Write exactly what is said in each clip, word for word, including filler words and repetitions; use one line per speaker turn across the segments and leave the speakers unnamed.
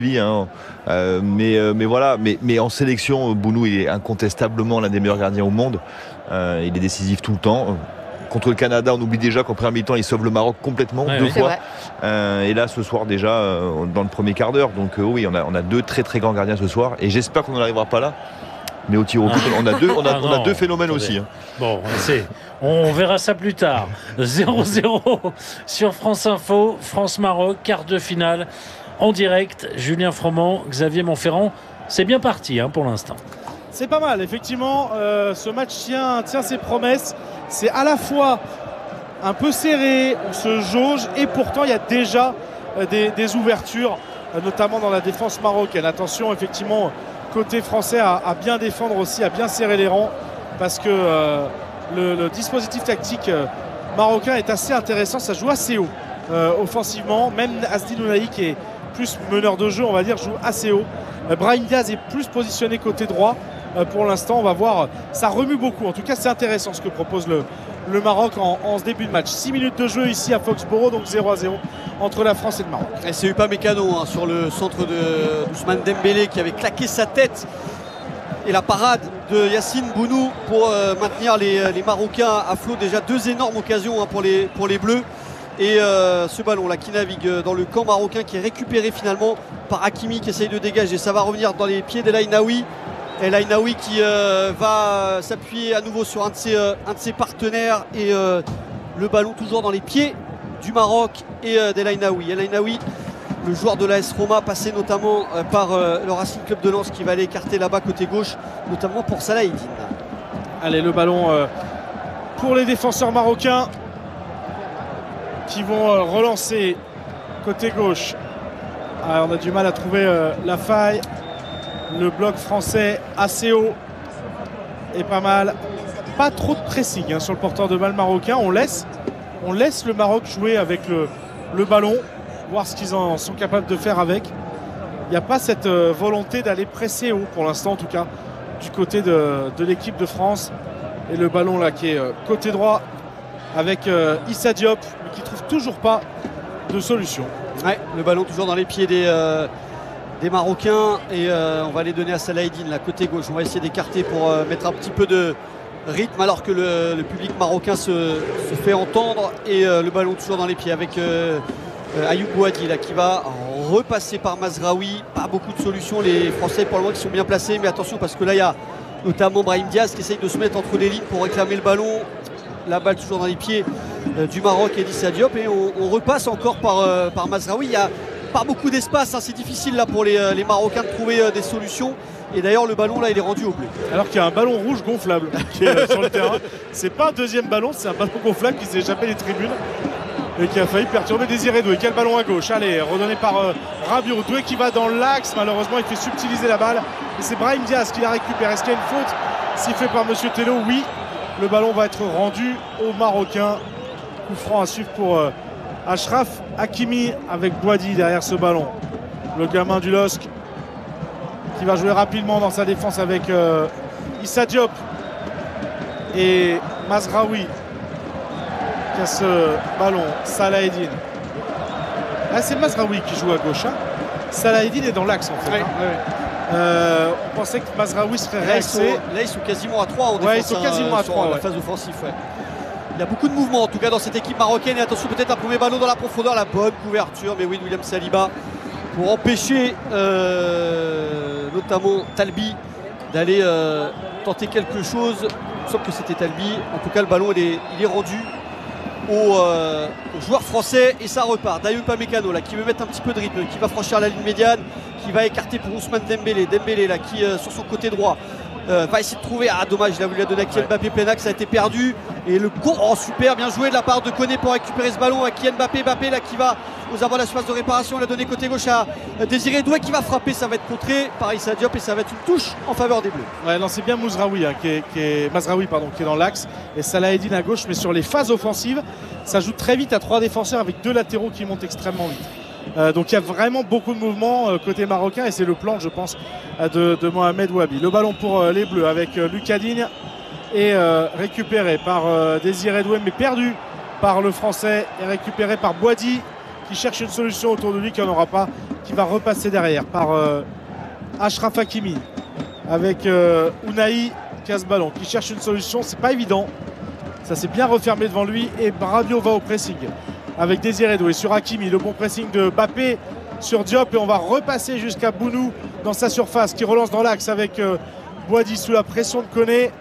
Hein. Euh, mais, euh, mais voilà, mais, mais en sélection, Bounou il est incontestablement l'un des meilleurs gardiens au monde. Euh, il est décisif tout le temps. Contre le Canada, on oublie déjà qu'en première mi-temps, il sauve le Maroc complètement, ouais, deux oui. fois. Euh, et là, ce soir déjà, euh, dans le premier quart d'heure. Donc euh, oui, on a, on a deux très très grands gardiens ce soir. Et j'espère qu'on n'en arrivera pas là. Mais au tir au but, ah. on a deux, on a, ah on a deux phénomènes attendez. aussi. Hein.
Bon, c'est, on verra ça plus tard. zéro zéro sur France Info, France-Maroc, quart de finale. En direct, Julien Froment, Xavier Montferrand, c'est bien parti hein, pour l'instant.
C'est pas mal, effectivement. Euh, ce match tient, tient ses promesses. C'est à la fois un peu serré, on se jauge, et pourtant il y a déjà euh, des, des ouvertures, euh, notamment dans la défense marocaine. Attention, effectivement, côté français, à, à bien défendre aussi, à bien serrer les rangs, parce que euh, le, le dispositif tactique euh, marocain est assez intéressant. Ça joue assez haut euh, offensivement. Même Asdin Ounahi, qui est plus meneur de jeu, on va dire, joue assez haut. Euh, Brahim Diaz est plus positionné côté droit. Euh, pour l'instant, on va voir. Ça remue beaucoup. En tout cas, c'est intéressant ce que propose le, le Maroc en, en ce début de match. six minutes de jeu ici à Foxborough, donc zéro à zéro entre la France et le Maroc.
Et c'est Upamecano hein, sur le centre de Ousmane Dembélé qui avait claqué sa tête. Et la parade de Yacine Bounou pour euh, maintenir les, les Marocains à flot. Déjà deux énormes occasions hein, pour, les, pour les Bleus. Et euh, ce ballon là qui navigue dans le camp marocain, qui est récupéré finalement par Hakimi, qui essaye de dégager. Ça va revenir dans les pieds d'El Ainaoui. El Ainaoui qui euh, va s'appuyer à nouveau sur un de ses, euh, un de ses partenaires. Et euh, le ballon toujours dans les pieds du Maroc et euh, d'El Ainaoui. El Ainaoui, le joueur de l'A S Roma, passé notamment euh, par euh, le Racing Club de Lens, qui va aller écarter là-bas côté gauche, notamment pour Salah Eddine.
Allez, le ballon euh, pour les défenseurs marocains, qui vont euh, relancer côté gauche. Alors, on a du mal à trouver euh, la faille. Le bloc français assez haut et pas mal. Pas trop de pressing hein, sur le porteur de balle marocain. On laisse, on laisse le Maroc jouer avec le, le ballon, voir ce qu'ils en sont capables de faire avec. Il n'y a pas cette euh, volonté d'aller presser haut pour l'instant, en tout cas, du côté de, de l'équipe de France. Et le ballon là qui est euh, côté droit avec euh, Issa Diop, mais qui ne trouve toujours pas de solution.
Ouais, le ballon toujours dans les pieds des, euh, des Marocains. Et euh, on va les donner à Salah Eddine, la côté gauche. On va essayer d'écarter pour euh, mettre un petit peu de rythme, alors que le, le public marocain se, se fait entendre. Et euh, le ballon toujours dans les pieds avec euh, euh, Ayoub Bouhaddi là, qui va repasser par Mazraoui. Pas beaucoup de solutions. Les Français pour le moment qui sont bien placés. Mais attention, parce que là, il y a notamment Brahim Diaz qui essaye de se mettre entre les lignes pour réclamer le ballon. La balle toujours dans les pieds euh, du Maroc et d'Issa Diop, et on, on repasse encore par, euh, par Mazraoui. Il n'y a pas beaucoup d'espace, hein. C'est difficile là pour les, euh, les Marocains de trouver euh, des solutions. Et d'ailleurs le ballon là il est rendu au bleu.
Alors qu'il y a un ballon rouge gonflable qui est sur le terrain. C'est pas un deuxième ballon, c'est un ballon gonflable qui s'est échappé des tribunes et qui a failli perturber Désiré Doué. Quel ballon à gauche, allez, redonné par euh, Rabiot. Doué qui va dans l'axe, malheureusement il fait subtiliser la balle. Et c'est Brahim Diaz qui la récupère. Est-ce qu'il y a une faute sifflée par Monsieur Tello? Oui. Le ballon va être rendu aux Marocains. Coup franc à suivre pour euh, Achraf Hakimi avec Bouhaddi derrière ce ballon. Le gamin du L O S C qui va jouer rapidement dans sa défense avec euh, Issa Diop et Mazraoui qui a ce ballon. Salah Eddine. Ah, c'est Mazraoui qui joue à gauche. Hein. Salah Eddine est dans l'axe en fait.
Ouais,
hein.
ouais.
Euh, on pensait que Mazraoui serait réaxé.
Là, ils sont quasiment à trois en
ouais,
défense.
Ils sont quasiment
hein,
à trois.
La
ouais.
phase offensive. Ouais. Il y a beaucoup de mouvements en tout cas dans cette équipe marocaine. Et attention, peut-être un premier ballon dans la profondeur. La bonne couverture. Mais oui, William Saliba pour empêcher euh, notamment Talbi d'aller euh, tenter quelque chose. Il me semble que c'était Talbi. En tout cas, le ballon il est, il est rendu aux, euh, aux joueurs français et ça repart. D'ailleurs Upamecano là qui veut mettre un petit peu de rythme, qui va franchir la ligne médiane, qui va écarter pour Ousmane Dembélé. Dembélé là qui euh, sur son côté droit euh, va essayer de trouver. Ah dommage, il a voulu la donner à Kylian Mbappé, plein axe, ça a été perdu. Et le coup, oh super bien joué de la part de Koné pour récupérer ce ballon à Kylian Mbappé. Mbappé là qui va aux avant de la surface de réparation, il a donné côté gauche à Désiré Doué qui va frapper, ça va être contré par Issa Diop et ça va être une touche en faveur des Bleus.
Ouais, non, c'est bien Mazraoui hein, qui, est, qui, est, Mazraoui, pardon, qui est dans l'axe et Salah Eddine à gauche, mais sur les phases offensives ça joue très vite à trois défenseurs avec deux latéraux qui montent extrêmement vite. Euh, donc il y a vraiment beaucoup de mouvements euh, côté marocain et c'est le plan je pense de, de Mohamed Ouabi. Le ballon pour euh, les Bleus avec euh, Lucas Digne et euh, récupéré par euh, Désiré Doué mais perdu par le français et récupéré par Bouhaddi qui cherche une solution autour de lui, qui n'en aura pas, qui va repasser derrière par euh, Achraf Hakimi avec euh, Unai qui a ce ballon, qui cherche une solution, c'est pas évident. Ça s'est bien refermé devant lui et Rabiot va au pressing avec Désiré Doué sur Hakimi, le bon pressing de Mbappé sur Diop et on va repasser jusqu'à Bounou dans sa surface qui relance dans l'axe avec euh, Boadi sous la pression de Koné.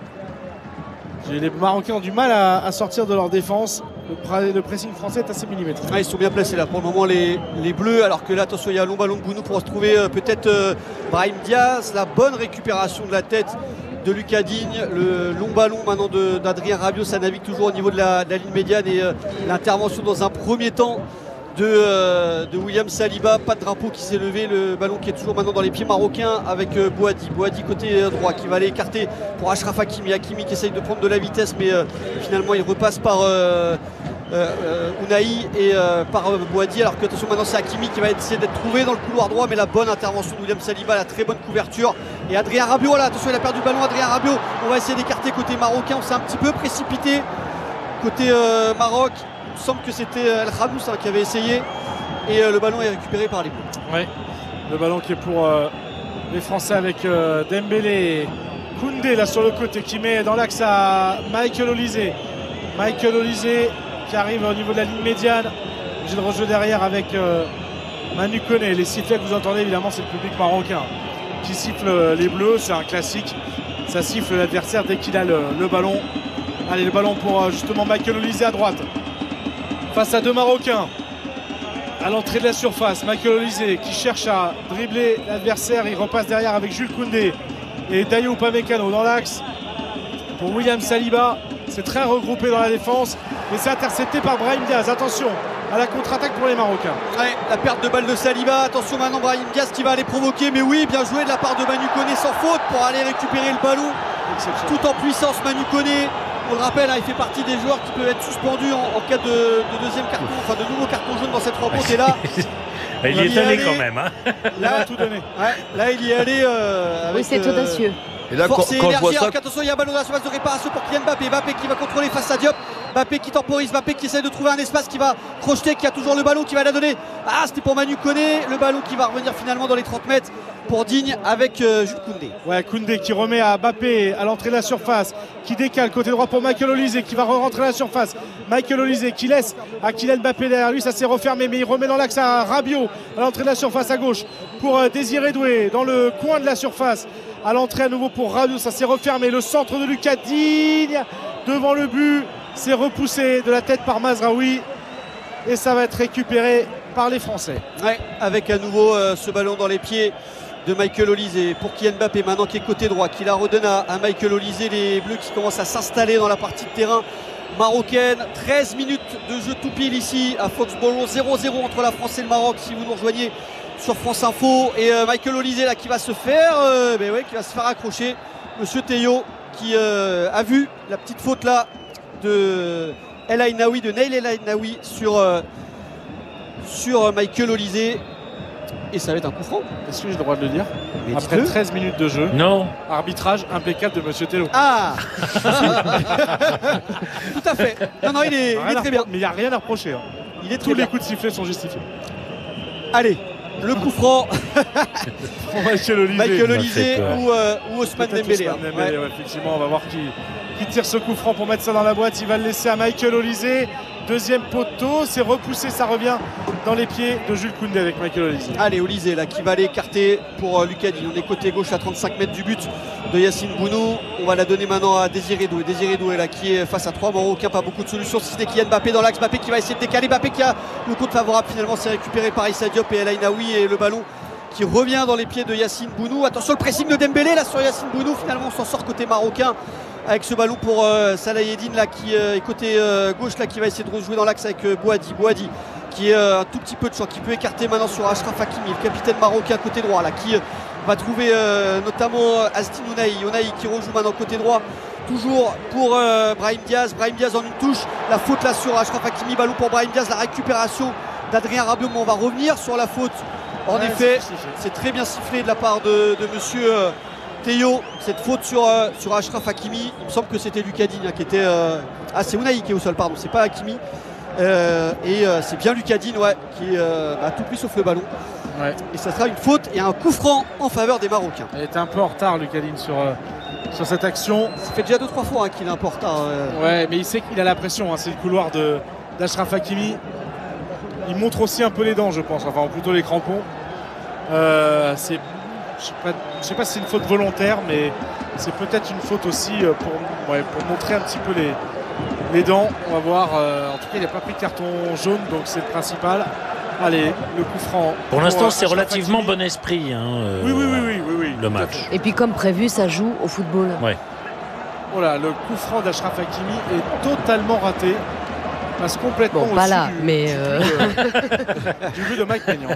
Les Marocains ont du mal à, à sortir de leur défense. Le, le pressing français est assez millimétrique.
Ah, ils sont bien placés là pour le moment les, les Bleus, alors que là attention il y a un long ballon de Bounou pour se trouver euh, peut-être euh, Brahim Diaz, la bonne récupération de la tête de Lucas Digne, le long ballon maintenant d'Adrien Rabiot, ça navigue toujours au niveau de la, de la ligne médiane et euh, l'intervention dans un premier temps de, euh, de William Saliba, pas de drapeau qui s'est levé, le ballon qui est toujours maintenant dans les pieds marocains avec euh, Boadi, Boadi côté euh, droit qui va aller écarter pour Achraf Hakimi, Hakimi qui essaye de prendre de la vitesse mais euh, finalement il repasse par euh, euh, euh, Unai et euh, par euh, Boadi, alors que attention maintenant c'est Hakimi qui va essayer d'être trouvé dans le couloir droit, mais la bonne intervention de William Saliba, la très bonne couverture, et Adrien Rabiot là, attention il a perdu le ballon, Adrien Rabiot, on va essayer d'écarter côté marocain, on s'est un petit peu précipité côté euh, Maroc. Il me semble que c'était El Khamous hein, qui avait essayé et euh, le ballon est récupéré par les Bleus.
Ouais. Le ballon qui est pour euh, les Français avec euh, Dembélé et Koundé là sur le côté qui met dans l'axe à Michael Olise. Michael Olise qui arrive au niveau de la ligne médiane. J'ai le rejeu derrière avec euh, Manu Koné. Les sifflets que vous entendez évidemment c'est le public marocain qui siffle les Bleus, c'est un classique. Ça siffle l'adversaire dès qu'il a le, le ballon. Allez, le ballon pour euh, justement Michael Olise à droite. Face à deux Marocains à l'entrée de la surface, Michael Olise qui cherche à dribbler l'adversaire, il repasse derrière avec Jules Koundé et Dayo Upamecano dans l'axe pour William Saliba. C'est très regroupé dans la défense mais c'est intercepté par Brahim Diaz. Attention à la contre-attaque pour les Marocains.
Ouais, la perte de balle de Saliba, attention maintenant Brahim Diaz qui va aller provoquer, mais oui, bien joué de la part de Manu Koné sans faute pour aller récupérer le ballon tout en puissance. Manu Koné, on le rappelle, hein, il fait partie des joueurs qui peuvent être suspendus en, en cas de, de deuxième carton, enfin de nouveau carton jaune dans cette rencontre. Et là,
il y est allé quand même. Hein.
Là, tout donné. Ouais, là, il y est allé. Euh,
oui, c'est euh, audacieux.
Et là,
force
quand,
et
quand
énergie.
je vois ça...
Alors attention, il y a un ballon dans la surface de réparation pour Kylian Mbappé. Mbappé qui va contrôler face à Diop. Mbappé qui temporise, Mbappé qui essaie de trouver un espace, qui va crocheter, qui a toujours le ballon, qui va la donner. Ah, c'était pour Manu Koné. Le ballon qui va revenir finalement dans les trente mètres pour Digne avec euh, Jules Koundé.
Ouais, Koundé qui remet à Mbappé à l'entrée de la surface, qui décale côté droit pour Michael Olise qui va re-rentrer à la surface. Michael Olise qui laisse à Kylian Mbappé derrière lui, ça s'est refermé, mais il remet dans l'axe à Rabiot à l'entrée de la surface à gauche pour euh, Désiré Doué dans le coin de la surface. À l'entrée à nouveau pour Rabiot, ça s'est refermé. Le centre de Lucas Digne devant le but, c'est repoussé de la tête par Mazraoui et ça va être récupéré par les Français.
Ouais, avec à nouveau euh, ce ballon dans les pieds de Michael Olise pour Kylian Mbappé maintenant qui est côté droit, qui la redonne à, à Michael Olise. Les Bleus qui commencent à s'installer dans la partie de terrain marocaine. treize minutes de jeu tout pile ici à Foxborough, zéro zéro entre la France et le Maroc si vous nous rejoignez sur France Info. Et euh, Michael Olise là qui va se faire euh, ben ouais, qui va se faire accrocher. Monsieur Théo qui euh, a vu la petite faute là de El Ainaoui, de Neil El Ainaoui sur, euh, sur Michael Olise. Et ça va être un coup franc.
Est-ce que j'ai le droit de le dire?
Mais
après
dites-le.
treize minutes de jeu,
Non.
arbitrage impeccable de Monsieur Tello.
Ah tout à fait. Non, non, il est, il est très bien.
Mais il n'y a rien à reprocher. Hein.
Il est
Tous
très
les
bien.
coups de sifflet sont justifiés.
Allez, le coup franc.
Pour Michael Olise.
Michael Olise
fait peur.
ou, euh, ou Ousmane
Peut-être
Dembélé.
Ousmane
hein.
Dembélé,
Ouais.
ouais, effectivement, on va voir qui, qui tire ce coup franc pour mettre ça dans la boîte. Il va le laisser à Michael Olise. Deuxième poteau, c'est repoussé, ça revient dans les pieds de Jules Koundé avec Michael Olise.
Allez, Olise là qui va aller écarter pour euh, Lucas Digne. On est côté gauche à trente-cinq mètres du but de Yacine Bounou. On va la donner maintenant à Désiré Doué. Désiré Doué là qui est face à trois Marocains, pas beaucoup de solutions. Si ce n'est Kylian Mbappé dans l'axe, Mbappé qui va essayer de décaler. Mbappé qui a le compte favorable, finalement c'est récupéré par Issa Diop et El Ainaoui, et le ballon qui revient dans les pieds de Yacine Bounou. Attention le pressing de Dembélé là sur Yacine Bounou. Finalement on s'en sort côté marocain avec ce ballon pour euh, Salah Eddine là qui euh, est côté euh, gauche là, qui va essayer de rejouer dans l'axe avec euh, Boadi. Boadi qui est euh, un tout petit peu de champ, qui peut écarter maintenant sur Achraf Hakimi, le capitaine marocain côté droit là, qui euh, va trouver euh, notamment Astin Unai. Unai qui rejoue maintenant côté droit, toujours pour euh, Brahim Diaz. Brahim Diaz en une touche, la faute là sur Achraf Hakimi, ballon pour Brahim Diaz, la récupération d'Adrien Rabiot, mais on va revenir sur la faute. En
Ouais,
effet,
c'est sifflé.
c'est très bien sifflé de la part de, de monsieur euh, Théo, cette faute sur, euh, sur Achraf Hakimi. Il me semble que c'était Lucas Digne hein, qui était. Euh... Ah, c'est Unai qui est au sol, pardon, c'est pas Hakimi. Euh, et euh, c'est bien Lucadine ouais, qui euh, a tout pris sauf le ballon.
Ouais.
Et ça sera une faute et un coup franc en faveur des Marocains.
Il était un peu en retard, Lucadine, sur, euh, sur cette action.
Ça fait déjà deux trois fois hein, qu'il est un peu en retard. Euh.
Ouais, mais il sait qu'il a la pression. Hein. C'est le couloir de, d'Achraf Hakimi. Il montre aussi un peu les dents, je pense. Enfin, plutôt les crampons. Euh, c'est, je sais pas, je sais pas si c'est une faute volontaire, mais c'est peut-être une faute aussi pour, ouais, pour montrer un petit peu les, les dents. On va voir. Euh, en tout cas, il n'a pas pris de carton jaune, donc c'est le principal. Allez, le coup franc.
Pour l'instant,
pour,
c'est
Achraf
relativement
Hakimi.
bon esprit. Hein, euh,
Oui, oui, oui, oui, oui, oui.
Le match.
Et puis comme prévu, ça joue au football.
Ouais.
Voilà, le coup franc d'Achraf Hakimi est totalement raté. Passe complètement
Bon, pas
au-dessus
là,
du,
mais
du,
euh...
but, du but de Mike Maignan.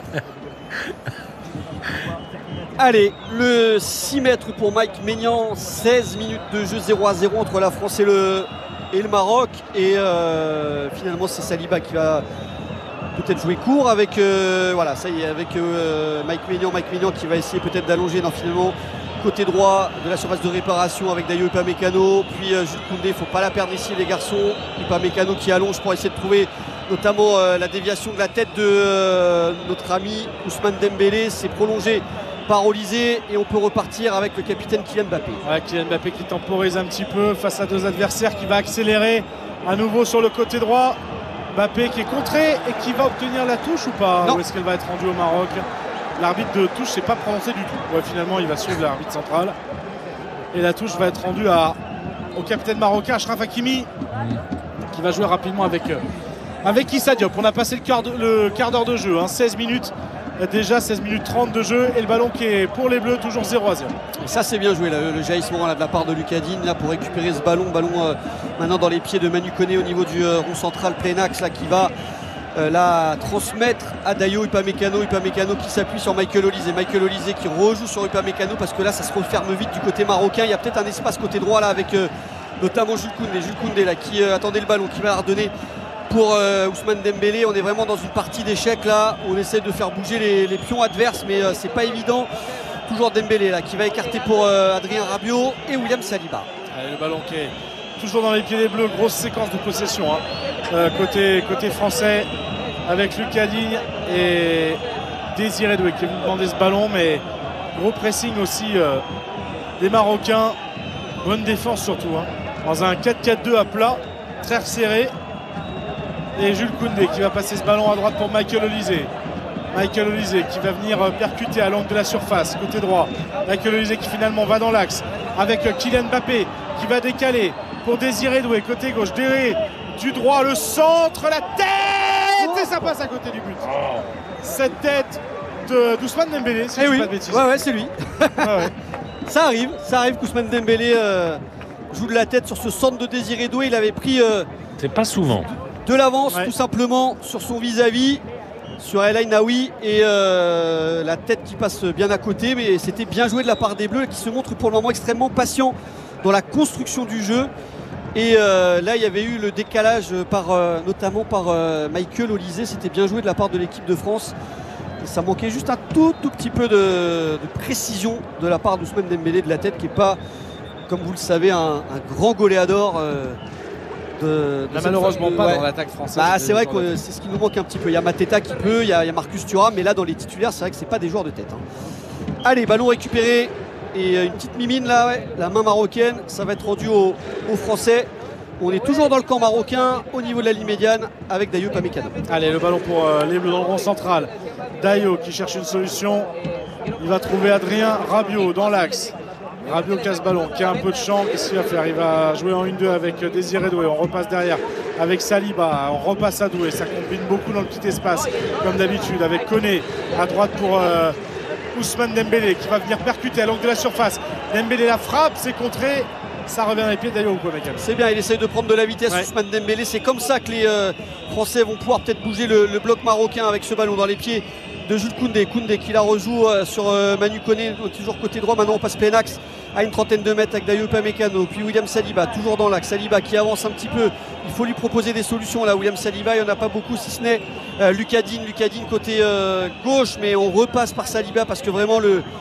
Allez, le six mètres pour Mike Maignan, seize minutes de jeu, zéro à zéro entre la France et le, et le Maroc. Et euh, finalement, c'est Saliba qui va peut-être jouer court avec, euh, voilà, ça y est, avec euh, Mike Maignan. Mike Maignan qui va essayer peut-être d'allonger, non, finalement, côté droit de la surface de réparation avec Dayo Upamecano. Puis euh, Jules Koundé, il ne faut pas la perdre ici, les garçons. Upamecano qui allonge pour essayer de trouver notamment euh, la déviation de la tête de euh, notre ami Ousmane Dembélé. C'est prolongé par Olysée et on peut repartir avec le capitaine Kylian Mbappé.
Ouais, Kylian Mbappé qui temporise un petit peu face à deux adversaires, qui va accélérer à nouveau sur le côté droit. Mbappé qui est contré et qui va obtenir la touche ou pas?
Non.
Ou est-ce qu'elle va être rendue au Maroc? L'arbitre de touche s'est pas prononcé du tout. Ouais, finalement, il va suivre l'arbitre central. Et la touche va être rendue à, au capitaine marocain, Achraf Hakimi, qui va jouer rapidement avec, euh, avec Issa Diop. On a passé le quart, de, le quart d'heure de jeu, hein, seize minutes. Déjà seize minutes trente de jeu et le ballon qui est pour les Bleus toujours zéro à zéro.
Et ça c'est bien joué là, le jaillissement là, de la part de Lucadine là, pour récupérer ce ballon. Ballon euh, maintenant dans les pieds de Manu Koné au niveau du euh, rond central plein axe là, qui va euh, la transmettre à Dayo Upamecano. Upamecano qui s'appuie sur Michael Olysée. Michael Olysée qui rejoue sur Upamecano parce que là ça se referme vite du côté marocain. Il y a peut-être un espace côté droit là avec euh, notamment Jules Koundé. Jules Koundé là qui euh, attendait le ballon, qui va la redonner pour euh, Ousmane Dembélé. On est vraiment dans une partie d'échecs là, on essaie de faire bouger les, les pions adverses, mais euh, c'est pas évident. Toujours Dembélé là qui va écarter pour euh, Adrien Rabiot et William Saliba.
Allez, le ballon qui est toujours dans les pieds des Bleus, grosse séquence de possession hein. euh, côté, côté français avec Lucas Digne et Désiré Doué qui vont demander ce ballon, mais gros pressing aussi euh, des Marocains, bonne défense surtout hein. Dans un quatre quatre deux à plat, très resserré. Et Jules Koundé qui va passer ce ballon à droite pour Michael Olysée. Michael Olysée qui va venir percuter à l'angle de la surface, côté droit. Michael Olysée qui finalement va dans l'axe avec Kylian Mbappé qui va décaler pour Désiré Doué, côté gauche. Désiré du droit, le centre, la tête et ça passe à côté du but. Cette tête de d'Ousmane Dembélé, si
Eh
je
oui,
dis pas de bêtises.
ouais, ouais, c'est lui.
Ouais, ouais.
Ça arrive, ça arrive qu'Ousmane Dembélé euh, joue de la tête sur ce centre de Désiré Doué. Il avait pris euh,
C'est pas souvent.
de l'avance
Ouais.
tout simplement sur son vis-à-vis, sur El Ainaoui, et euh, la tête qui passe bien à côté, mais c'était bien joué de la part des Bleus qui se montrent pour le moment extrêmement patients dans la construction du jeu. Et euh, là il y avait eu le décalage par, euh, notamment par euh, Michael Olysée. C'était bien joué de la part de l'équipe de France et ça manquait juste un tout, tout petit peu de, de précision de la part d'Ousmane Dembélé de la tête, qui n'est pas, comme vous le savez, un, un grand goléador euh, de, de
Là,
cette
malheureusement
fa-
pas
ouais.
dans l'attaque française.
Bah, c'est vrai
Dans la-
que c'est ce qui nous manque un petit peu. Il y a Mateta qui peut, il y a, il y a Marcus Thuram, mais là dans les titulaires c'est vrai que c'est pas des joueurs de tête hein. Allez, ballon récupéré et euh, une petite mimine là, ouais. La main marocaine, ça va être rendu aux, aux Français. On est toujours dans le camp marocain au niveau de la ligne médiane avec Dayo Upamecano.
Allez, le ballon pour euh, les Bleus dans le rond central. Dayo qui cherche une solution. Il va trouver Adrien Rabiot dans l'axe. Rabiot casse ballon, qui a un peu de champ. Qu'est-ce qu'il va faire? Il va jouer en une deux avec Désiré Doué. On repasse derrière avec Saliba. On repasse à Doué. Ça combine beaucoup dans le petit espace, comme d'habitude, avec Koné à droite pour euh, Ousmane Dembélé qui va venir percuter à l'angle de la surface. Dembélé la frappe, c'est contré. Ça revient dans les pieds de Dayo Upamecano.
C'est bien, il essaye de prendre de la vitesse,
Ouais.
Ousmane Dembélé. C'est comme ça que les euh, Français vont pouvoir peut-être bouger le, le bloc marocain avec ce ballon dans les pieds de Jules Koundé. Koundé qui la rejoue euh, sur euh, Manu Koné, toujours côté droit. Maintenant on passe plein axe à une trentaine de mètres avec Dayo Upamecano. Puis William Saliba, toujours dans l'axe. Saliba qui avance un petit peu. Il faut lui proposer des solutions là. William Saliba, il n'y en a pas beaucoup, si ce n'est euh, Lucas Digne. Lucas Digne côté euh, gauche, mais on repasse par Saliba parce que vraiment le,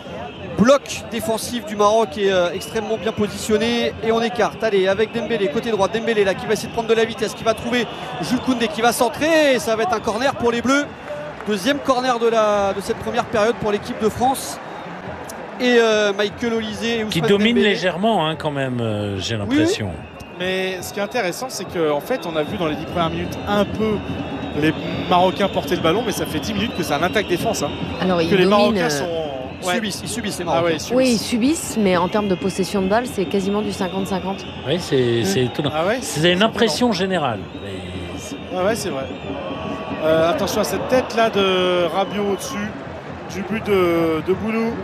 bloc défensif du Maroc est euh, extrêmement bien positionné et on écarte. Allez, avec Dembélé, côté droit, Dembélé là qui va essayer de prendre de la vitesse, qui va trouver Jules Koundé qui va centrer et ça va être un corner pour les Bleus. Deuxième corner de, la, de cette première période pour l'équipe de France. Et euh, Michael Olise et Ousmane
qui domine
Dembélé.
légèrement hein, quand même, euh, j'ai l'impression.
Oui, oui. Mais ce qui est intéressant, c'est qu'en fait, on a vu dans les dix premières minutes un peu les Marocains porter le ballon, mais ça fait dix minutes que c'est un attaque-défense. Hein.
Alors,
que
ils
les
dominent,
Marocains
euh,
sont.
Ils
Ouais.
subissent, ils subissent les
Ah
Marocains.
ouais, ils subissent.
Oui, ils subissent, mais en termes de possession de balle, c'est quasiment du cinquante cinquante.
Oui, c'est
Mm.
c'est étonnant.
Ah ouais,
C'est une impression générale. Mais c'est-
Ouais, ouais, c'est vrai. Euh, attention à cette tête là de Rabiot au-dessus du but de, de Bounou.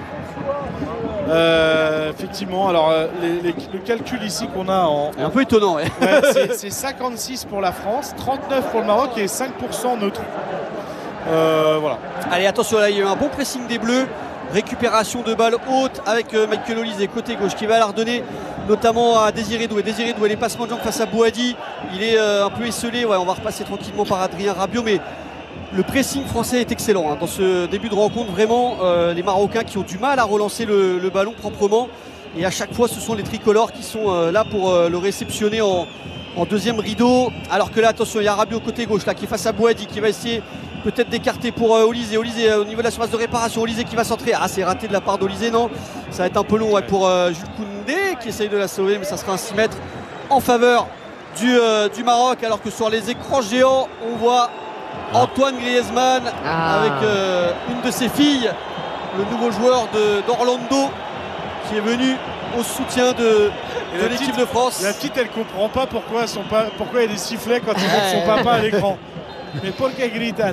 Euh, effectivement, alors euh, les- les- le calcul ici qu'on a en.
Un peu étonnant, ouais.
Ouais, c'est- c'est cinquante-six pour la France, trente-neuf pour le Maroc et cinq pour cent neutre. Euh, voilà.
Allez, attention, là, il y a eu un bon pressing des Bleus. Récupération de balle haute avec euh, Michael Olise côté gauche qui va la redonner notamment à Désiré Doué. Désiré Doué, les passements de jambes face à Bouhaddi. Il est euh, un peu esselé. Ouais, on va repasser tranquillement par Adrien Rabiot, mais le pressing français est excellent hein. Dans ce début de rencontre. Vraiment, euh, les Marocains qui ont du mal à relancer le, le ballon proprement. Et à chaque fois, ce sont les tricolores qui sont euh, là pour euh, le réceptionner en, en deuxième rideau. Alors que là, attention, il y a Rabiot côté gauche là qui est face à Bouhaddi qui va essayer peut-être d'écarter pour euh, Olise. Olise euh, au niveau de la surface de réparation. Olise qui va centrer. Ah, c'est raté de la part d'Olise, non. Ça va être un peu long ouais, pour euh, Jules Koundé qui essaye de la sauver, mais ça sera un six mètres en faveur du, euh, du Maroc. Alors que sur les écrans géants, on voit Antoine Griezmann
Ah.
avec euh, une de ses filles, le nouveau joueur de- d'Orlando qui est venu au soutien de,
Et
de
la
l'équipe
petite-
de France.
La petite, elle comprend pas pourquoi, son pa- pourquoi il y a des sifflets quand il montre son papa à l'écran. Mais Paul Gritan.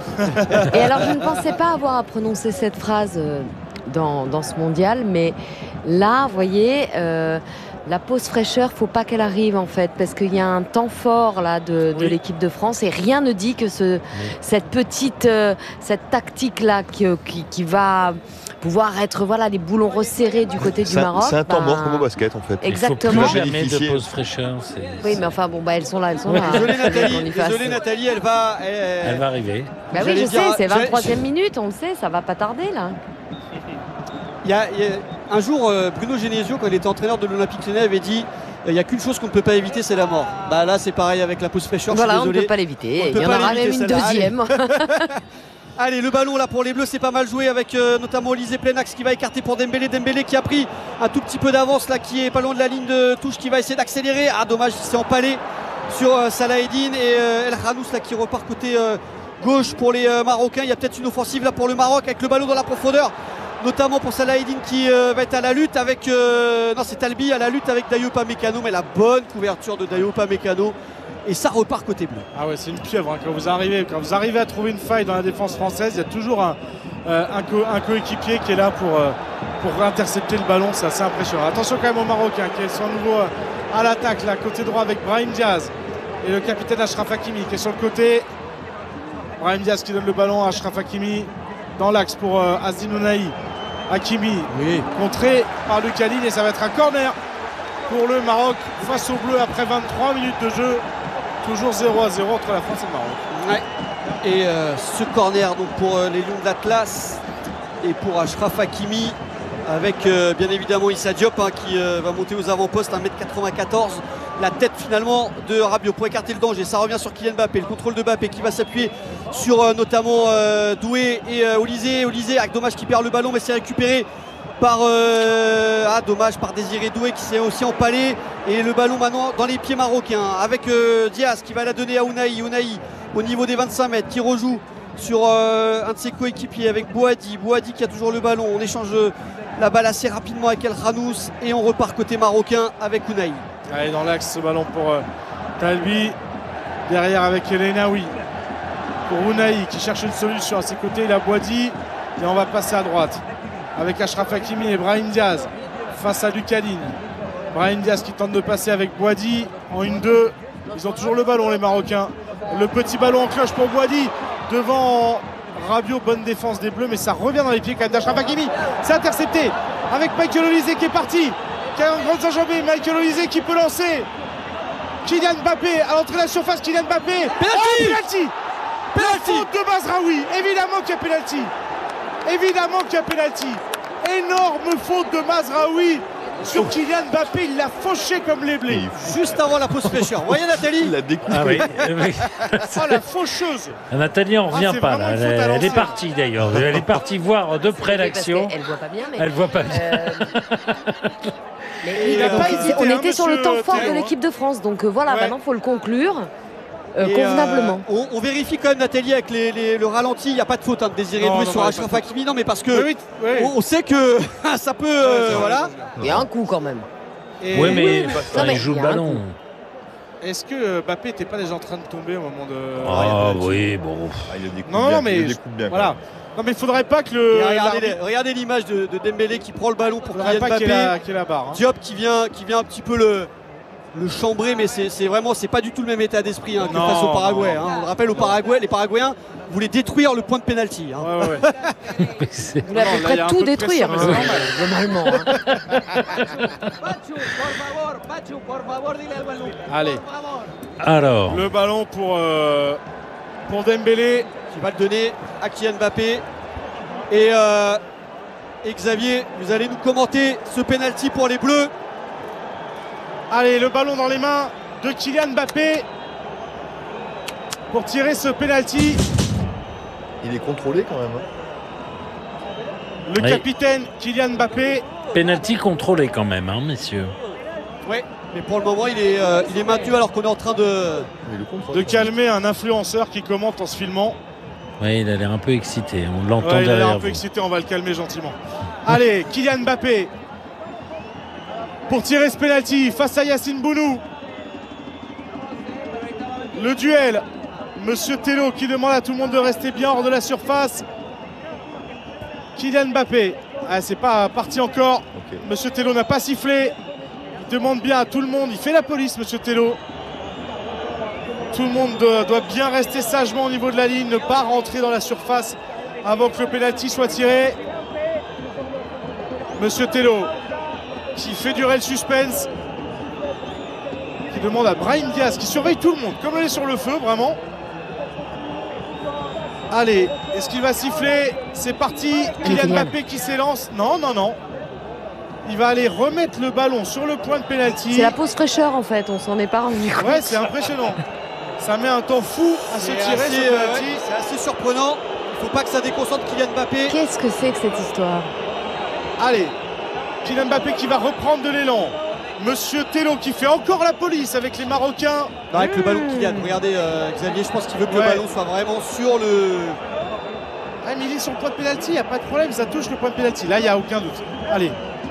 Et alors, je ne pensais pas avoir à prononcer cette phrase euh, dans, dans ce mondial, mais là, vous voyez, euh, la pause fraîcheur, faut pas qu'elle arrive en fait, parce qu'il y a un temps fort là de, de
Oui.
l'équipe de France et rien ne dit que ce, cette petite, euh, cette tactique là qui, qui, qui va pouvoir être voilà les boulons resserrés du côté du
C'est un,
Maroc.
c'est un temps
ben,
mort comme au basket en fait.
Exactement.
Il
Plus
faut plus jamais
bénéficier.
de pause fraîcheur. c'est-
Oui, mais enfin bon, bah elles sont là, elles sont là.
Désolé
hein.
Nathalie,
On y fasse.
désolé Nathalie, elle va. elle-
Elle va arriver.
Bah oui,
J'allais
je
dire,
sais, c'est
j'allais-
vingt-troisième minute, on le sait, ça va pas tarder là.
Il y a, il y a- un jour, euh, Bruno Genesio, quand il était entraîneur de l'Olympique Lyonnais, avait dit euh, il n'y a qu'une chose qu'on ne peut pas éviter, c'est la mort. Bah là, c'est pareil avec la pause fraîcheur. je suis
Voilà, on ne
désolé.
peut pas
On
l'éviter.
ne
Il
peut
y en
pas
aura
l'éviter,
même une
celle-là.
deuxième.
Allez, le ballon là pour les Bleus, c'est pas mal joué avec euh, notamment Olise Pleinax qui va écarter pour Dembélé. Dembélé qui a pris un tout petit peu d'avance là, qui est pas loin de la ligne de touche, qui va essayer d'accélérer. Ah, dommage, il s'est empalé sur euh, Salah Eddine et euh, El Khanous là qui repart côté euh, gauche pour les euh, Marocains. Il y a peut-être une offensive là pour le Maroc avec le ballon dans la profondeur, notamment pour Salah Eddine qui euh, va être à la lutte avec euh, non c'est Talbi à la lutte avec Dayo Upamecano, mais la bonne couverture de Dayo Upamecano et ça repart côté bleu.
Ah ouais, c'est une pieuvre hein. quand vous arrivez quand vous arrivez à trouver une faille dans la défense française, il y a toujours un, euh, un, co- un coéquipier qui est là pour, euh, pour intercepter le ballon, c'est assez impressionnant. Attention quand même aux Marocains qui sont à nouveau euh, à l'attaque là, côté droit avec Brahim Diaz et le capitaine Achraf Hakimi qui est sur le côté. Brahim Diaz qui donne le ballon à Achraf Hakimi dans l'axe pour euh, Azdin Ounahi. Hakimi
Oui.
contré par Lucaline et ça va être un corner pour le Maroc face aux Bleus après vingt-trois minutes de jeu. Toujours zéro à zéro entre la France et le Maroc.
Ouais. Et euh, ce corner donc pour euh, les Lions de l'Atlas et pour Achraf Hakimi avec euh, bien évidemment Issa Diop hein, qui euh, va monter aux avant-postes un mètre quatre-vingt-quatorze. La tête finalement de Rabiot pour écarter le danger. Ça revient sur Kylian Mbappé. Le contrôle de Mbappé qui va s'appuyer sur euh, notamment euh, Doué et euh, Olise. Olise avec dommage qui perd le ballon mais c'est récupéré par euh, ah dommage par Désiré Doué qui s'est aussi empalé et le ballon maintenant dans les pieds marocains avec euh, Diaz qui va la donner à Ounahi. Ounahi au niveau des vingt-cinq mètres qui rejoue sur euh, un de ses coéquipiers avec Bouhaddi. Bouhaddi qui a toujours le ballon. On échange euh, la balle assez rapidement avec El Khanous et on repart côté marocain avec Ounahi.
Allez, dans l'axe ce ballon pour euh, Talbi. Derrière avec Elenaoui. Pour Ounahi qui cherche une solution à ses côtés. Il a Bouhaddi et on va passer à droite avec Achraf Hakimi et Brahim Diaz face à Lucaline. Brahim Diaz qui tente de passer avec Bouhaddi en une deux. Ils ont toujours le ballon les Marocains. Le petit ballon en cloche pour Bouhaddi devant Rabiot, bonne défense des Bleus mais ça revient dans les pieds quand même d'Achraf Hakimi. C'est intercepté avec Michael Olise qui est parti, qui a une grande enjambée. Michael Olise qui peut lancer. Kylian Mbappé à l'entrée de la surface. Kylian Mbappé.
Penalty
Oh, penalty.
Penalty.
La faute de Mazraoui. Évidemment qu'il y a penalty. Évidemment qu'il y a penalty. Énorme faute de Mazraoui sur Kylian Mbappé, il l'a fauché comme les blés.
Juste avant la pause fraîcheur. Vous voyez Nathalie?
Il l'a découpé.
Ah oui, oui.
Oh la faucheuse.
Nathalie en
Ah,
revient
c'est
pas
vraiment
là.
une
Elle,
faute à
elle est
l'ancienne.
partie d'ailleurs. Elle est partie voir de près l'action.
Elle voit pas bien, mais.
Elle voit pas bien.
Euh, mais
Il a
donc,
pas hésité,
on
hein,
était sur le
monsieur
temps fort
Théo,
de l'équipe de France, donc euh, voilà,
Ouais.
maintenant il faut le conclure euh,
Et,
convenablement.
euh, on, on vérifie quand même Nathalie avec les, les- le ralenti. Il n'y a pas de faute hein, de Désiré
Non,
Doué
non,
sur
non,
Achraf
pas de
Hakimi. Non mais parce que
Oui, oui, oui.
on, on sait que ça peut. euh,
c'est vrai,
voilà.
Il y a un coup quand même.
Et
Oui, mais,
oui, mais-
enfin,
non, mais
il joue
il y
le
a un
ballon.
est-ce que Mbappé n'était pas déjà en train de tomber au moment de.
Ah oui, bon.
Ah, il le découpe
Non,
bien,
non, mais
il le découpe bien,
voilà. Non, mais il faudrait pas que le.
Et regardez,
l'arbitre-
les- regardez l'image de, de Dembélé qui prend le ballon pour
faudrait
Kylian
pas qu'il y ait
Mbappé.
la, qu'il y ait la barre. hein.
Diop qui vient, qui vient un petit peu le, le chambrer, mais c'est c'est vraiment, c'est pas du tout le même état d'esprit hein, que
Non,
face au Paraguay.
non,
hein. On le rappelle, au Paraguay, les Paraguais voulaient détruire le point de pénalty. hein.
Ouais, ouais, ouais.
C'est-
Vous voulez à
Non,
peu
là,
près
il y a un
tout
peu de
détruire,
pression, mais
hein,
c'est
normalement. hein.
Allez,
Alors,
le ballon pour, euh, pour Dembélé.
Qui va le donner à Kylian Mbappé. Et, euh, et Xavier, vous allez nous commenter ce pénalty pour les Bleus.
Allez, le ballon dans les mains de Kylian Mbappé pour tirer ce penalty.
Il est contrôlé quand même. hein.
Le
Oui.
capitaine Kylian Mbappé.
penalty contrôlé quand même, hein, messieurs.
Ouais, mais pour le moment, il est, euh, il est maintenu alors qu'on est en train de.
Mais le contrôle,
de calmer un influenceur qui commente en se filmant.
Oui, il a l'air un peu excité. On l'entend
Ouais, il a l'air
derrière
un peu
vous.
excité, on va le calmer gentiment. Allez, Kylian Mbappé pour tirer ce penalty face à Yacine Bounou. Le duel. Monsieur Tello qui demande à tout le monde de rester bien hors de la surface. Kylian Mbappé. Ah, c'est pas parti encore.
Ok.
Monsieur Tello n'a pas sifflé. Il demande bien à tout le monde. Il fait la police, Monsieur Tello. Tout le monde doit, doit bien rester sagement au niveau de la ligne, ne pas rentrer dans la surface avant que le pénalty soit tiré. Monsieur Tello qui fait durer le suspense, qui demande à Brahim Diaz, qui surveille tout le monde, comme elle est sur le feu, vraiment. Allez, est-ce qu'il va siffler? C'est parti, Kylian
Kylian.
Mbappé qui s'élance. Non, non, non. Il va aller remettre le ballon sur le point de pénalty.
C'est la pause fraîcheur en fait, on s'en est pas rendu compte.
Ouais, c'est impressionnant. Ça met un temps fou à se
C'est
tirer
assez,
ce
euh,
penalty.
ouais, c'est assez surprenant. Il ne faut pas que ça déconcentre Kylian Mbappé.
Qu'est-ce que c'est que cette histoire?
Allez, Kylian Mbappé qui va reprendre de l'élan. Monsieur Tello qui fait encore la police avec les Marocains.
Non, avec le ballon
Mmh.
de Kylian. Regardez, euh, Xavier, je pense qu'il veut que
Ouais.
le ballon soit vraiment sur le.
Ah, mais il est sur le point de pénalty, il n'y a pas de problème, ça touche le point de pénalty. Là, il n'y a aucun doute. Allez.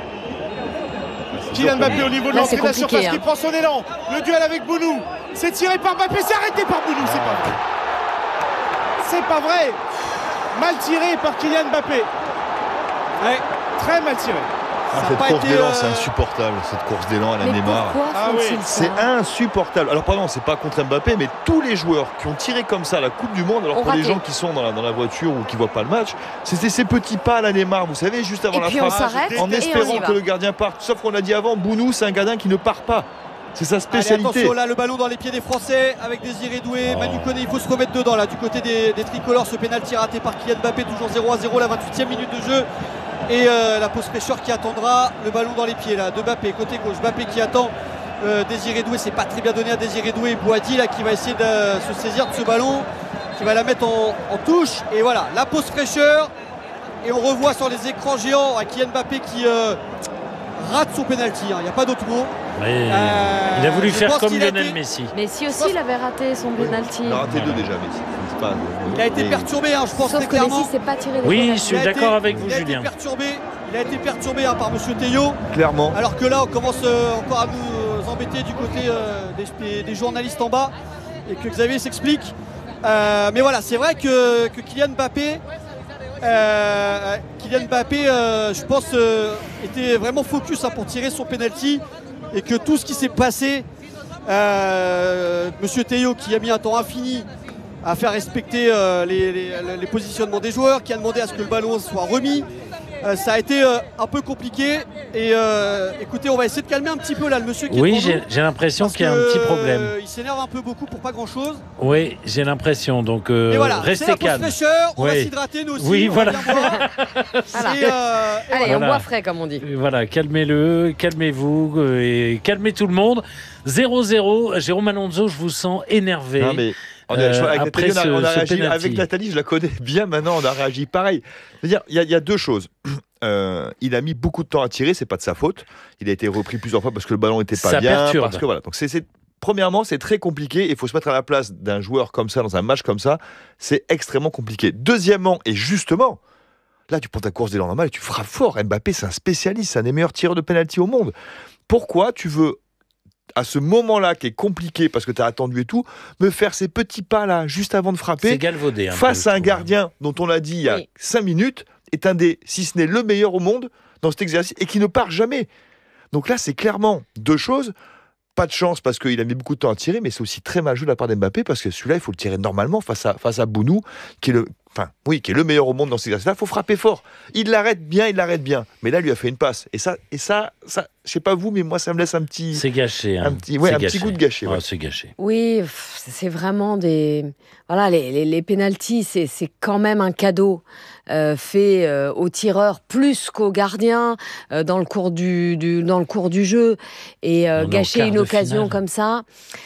Kylian Mbappé au niveau de
Là,
l'entrée
c'est
de la
compliqué,
surface
hein.
qui prend son élan. Le duel avec Bounou. C'est tiré par Mbappé, c'est arrêté par Bounou, c'est pas vrai. C'est pas vrai. Mal tiré par Kylian Mbappé.
Ouais.
Très mal tiré.
Ça a
Cette
pas
course
été,
d'élan,
euh,
c'est insupportable. Cette course d'élan à la
Mais
Neymar.
pourquoi
Ah
font-ils
oui,
ça
C'est insupportable. Alors pardon, c'est pas contre Mbappé, mais tous les joueurs qui ont tiré comme ça la Coupe du Monde, alors
Ont
pour les
raté.
gens qui sont dans la, dans la voiture ou qui voient pas le match, c'était ces petits pas à la Neymar, vous savez, juste avant
Et
la
puis on
frappe,
s'arrête
je
en
et on
espérant
y va.
que le gardien parte. Sauf qu'on a dit avant, Bounou, c'est un gardien qui ne part pas. C'est sa
Allez,
spécialité.
attention, là, le ballon dans les pieds des Français avec Désiré Doué.
Oh.
Manu Koné, il faut se remettre dedans, là, du côté des, des tricolores. Ce pénalty raté par Kylian Mbappé, toujours zéro à zéro, la vingt-huitième minute de jeu. Et euh, la pause fraîcheur qui attendra le ballon dans les pieds, là, de Mbappé, côté gauche. Mbappé qui attend euh, Désiré Doué. C'est pas très bien donné à Désiré Doué. Boadi, là, qui va essayer de se saisir de ce ballon, qui va la mettre en, en touche. Et voilà, la pause fraîcheur. Et on revoit sur les écrans géants à Kylian Mbappé qui euh, rate son pénalty. Il n'y a pas d'autre mot.
Oui,
Euh,
il a voulu
je
faire
pense
comme
qu'il a
Lionel
été-
Messi.
Mais si aussi il avait raté son penalty.
Il a raté deux déjà, mais c'est pas.
Il a été
mais-
perturbé, hein, je pense
Sauf
très
que
clairement.
Messi s'est pas tiré les
Oui,
pénaltys.
je suis
Il a
d'accord
été-
avec vous,
il a été
Julien.
perturbé, il a été perturbé hein, par Monsieur Théo.
Clairement.
Alors que là, on commence euh, encore à nous embêter du côté euh, des, des journalistes en bas et que Xavier s'explique. Euh, mais voilà, c'est vrai que, que Kylian Mbappé, euh, Kylian Mbappé, euh, je pense, euh, était vraiment focus hein, pour tirer son penalty et que tout ce qui s'est passé, euh, Monsieur Théo qui a mis un temps infini à faire respecter euh, les, les- les positionnements des joueurs, qui a demandé à ce que le ballon soit remis. Euh, ça a été euh, un peu compliqué. Et euh, écoutez, on va essayer de calmer un petit peu là le monsieur qui
oui,
est
j'ai, j'ai l'impression qu'il y a un petit problème.
Euh, il s'énerve un peu beaucoup pour pas grand chose.
Oui, j'ai l'impression. Donc euh,
et voilà,
restez
c'est la
calme.
Fraîcheur, on
oui.
va s'hydrater nous aussi.
Oui,
on
voilà.
va bien boire.
Voilà.
Et, euh, et
Allez,
voilà.
on boit frais comme on dit.
Voilà, calmez-le, calmez-vous euh, et calmez tout le monde. zéro zéro, Jérôme Alonso, je vous sens énervé.
Non, mais on a,
Euh,
avec
après
Nathalie, on a, on a
ce- ce
réagi,
penalty.
avec Nathalie, je la connais bien maintenant, on a réagi pareil. C'est-à-dire, il y, a- il y a deux choses. Euh, il a mis beaucoup de temps à tirer, c'est pas de sa faute. Il a été repris plusieurs fois parce que le ballon était pas
Ça
bien.
perturbe.
Parce que voilà. Donc c'est, c'est- premièrement, c'est très compliqué. Il faut se mettre à la place d'un joueur comme ça dans un match comme ça. C'est extrêmement compliqué. Deuxièmement, et justement, là, tu prends ta course d'élan normal et tu frappes fort. Mbappé, c'est un spécialiste, c'est un des meilleurs tireurs de penalty au monde. Pourquoi tu veux, à ce moment-là qui est compliqué parce que tu as attendu et tout, me faire ces petits pas-là juste avant de
C'est
frapper
galvaudé.
face
peu,
à un
je trouve.
gardien dont on a dit il y a
Oui.
cinq minutes est un des, si ce n'est le meilleur au monde dans cet exercice et qui ne part jamais. Donc là, c'est clairement deux choses. Pas de chance parce qu'il a mis beaucoup de temps à tirer, mais c'est aussi très mal joué de la part d'Mbappé parce que celui-là, il faut le tirer normalement face à, face à Bounou, qui est le, enfin, oui, qui est le meilleur au monde dans cet exercice-là. Il faut frapper fort. Il l'arrête bien, il l'arrête bien. Mais là, il lui a fait une passe. Et ça, et ça, ça, je sais pas vous, mais moi, ça me laisse un petit,
C'est gâché. Hein.
un petit, ouais,
C'est
un
gâché.
petit goût de gâché. Ouais.
Ouais, c'est gâché.
Oui, pff, c'est vraiment des. Voilà, les, les, les pénaltys, c'est, c'est quand même un cadeau euh, fait euh, aux tireurs plus qu'aux gardiens euh, dans, le cours du, du, dans le cours du jeu. Et euh,
On est en
gâcher
quart
une
de
occasion
finale.
comme ça.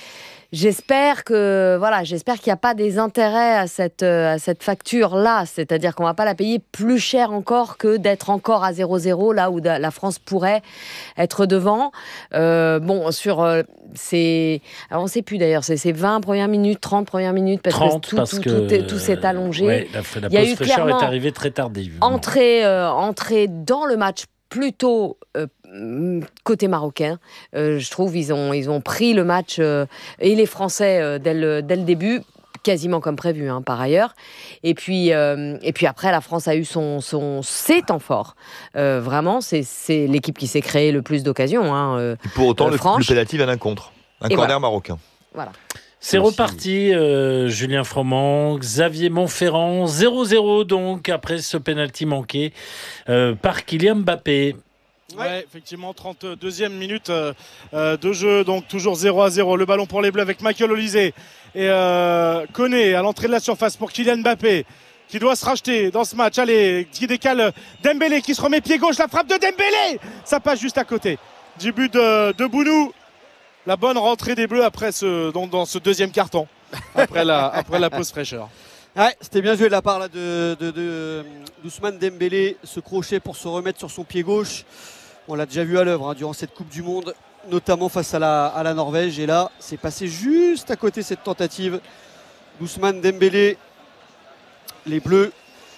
J'espère que voilà, j'espère qu'il n'y a pas des intérêts à cette euh, à cette facture là, c'est-à-dire qu'on va pas la payer plus cher encore que d'être encore à zéro zéro là où da- la France pourrait être devant. Euh, bon, sur euh, c'est alors on sait plus d'ailleurs, c'est, c'est vingt premières minutes, trente premières minutes parce
trente
que tout
parce
tout,
que
tout, est- tout s'est allongé.
ouais, la, la
Il y a
pause
eu
fraîcheur
clairement
est arrivée très tardivement.
Entrée euh, entrée dans le match plutôt euh, côté marocain. Euh, je trouve ils ont ils ont pris le match euh, et les Français euh, dès le dès le début quasiment comme prévu hein, par ailleurs et puis euh, et puis après la France a eu son son ses temps forts euh, vraiment c'est c'est l'équipe qui s'est créée le plus d'occasions hein, euh,
Et pour autant,
Euh,
le,
franche.
le penalty vient d'un contre. Un
Et
corner
voilà.
marocain.
voilà.
C'est
aussi-
reparti, euh, Julien Froment, Xavier Montferrand, zéro zéro donc, après ce pénalty manqué euh, par Kylian Mbappé.
Ouais, effectivement, trente-deuxième minute euh, euh, de jeu, donc toujours zéro à zéro. Le ballon pour les Bleus avec Michael Olise et euh, Koné à l'entrée de la surface pour Kylian Mbappé qui doit se racheter dans ce match. Allez, qui décale Dembélé qui se remet pied gauche, la frappe de Dembélé, ça passe juste à côté du but de, de Bounou. La bonne rentrée des Bleus après ce, donc dans ce deuxième carton, après la, après la pause fraîcheur.
Ouais, c'était bien joué de la part là, de, de, de d'Ousmane Dembélé, ce crochet pour se remettre sur son pied gauche. On l'a déjà vu à l'œuvre hein, durant cette Coupe du Monde, notamment face à la, à la Norvège. Et là, c'est passé juste à côté cette tentative d'Ousmane Dembélé. Les Bleus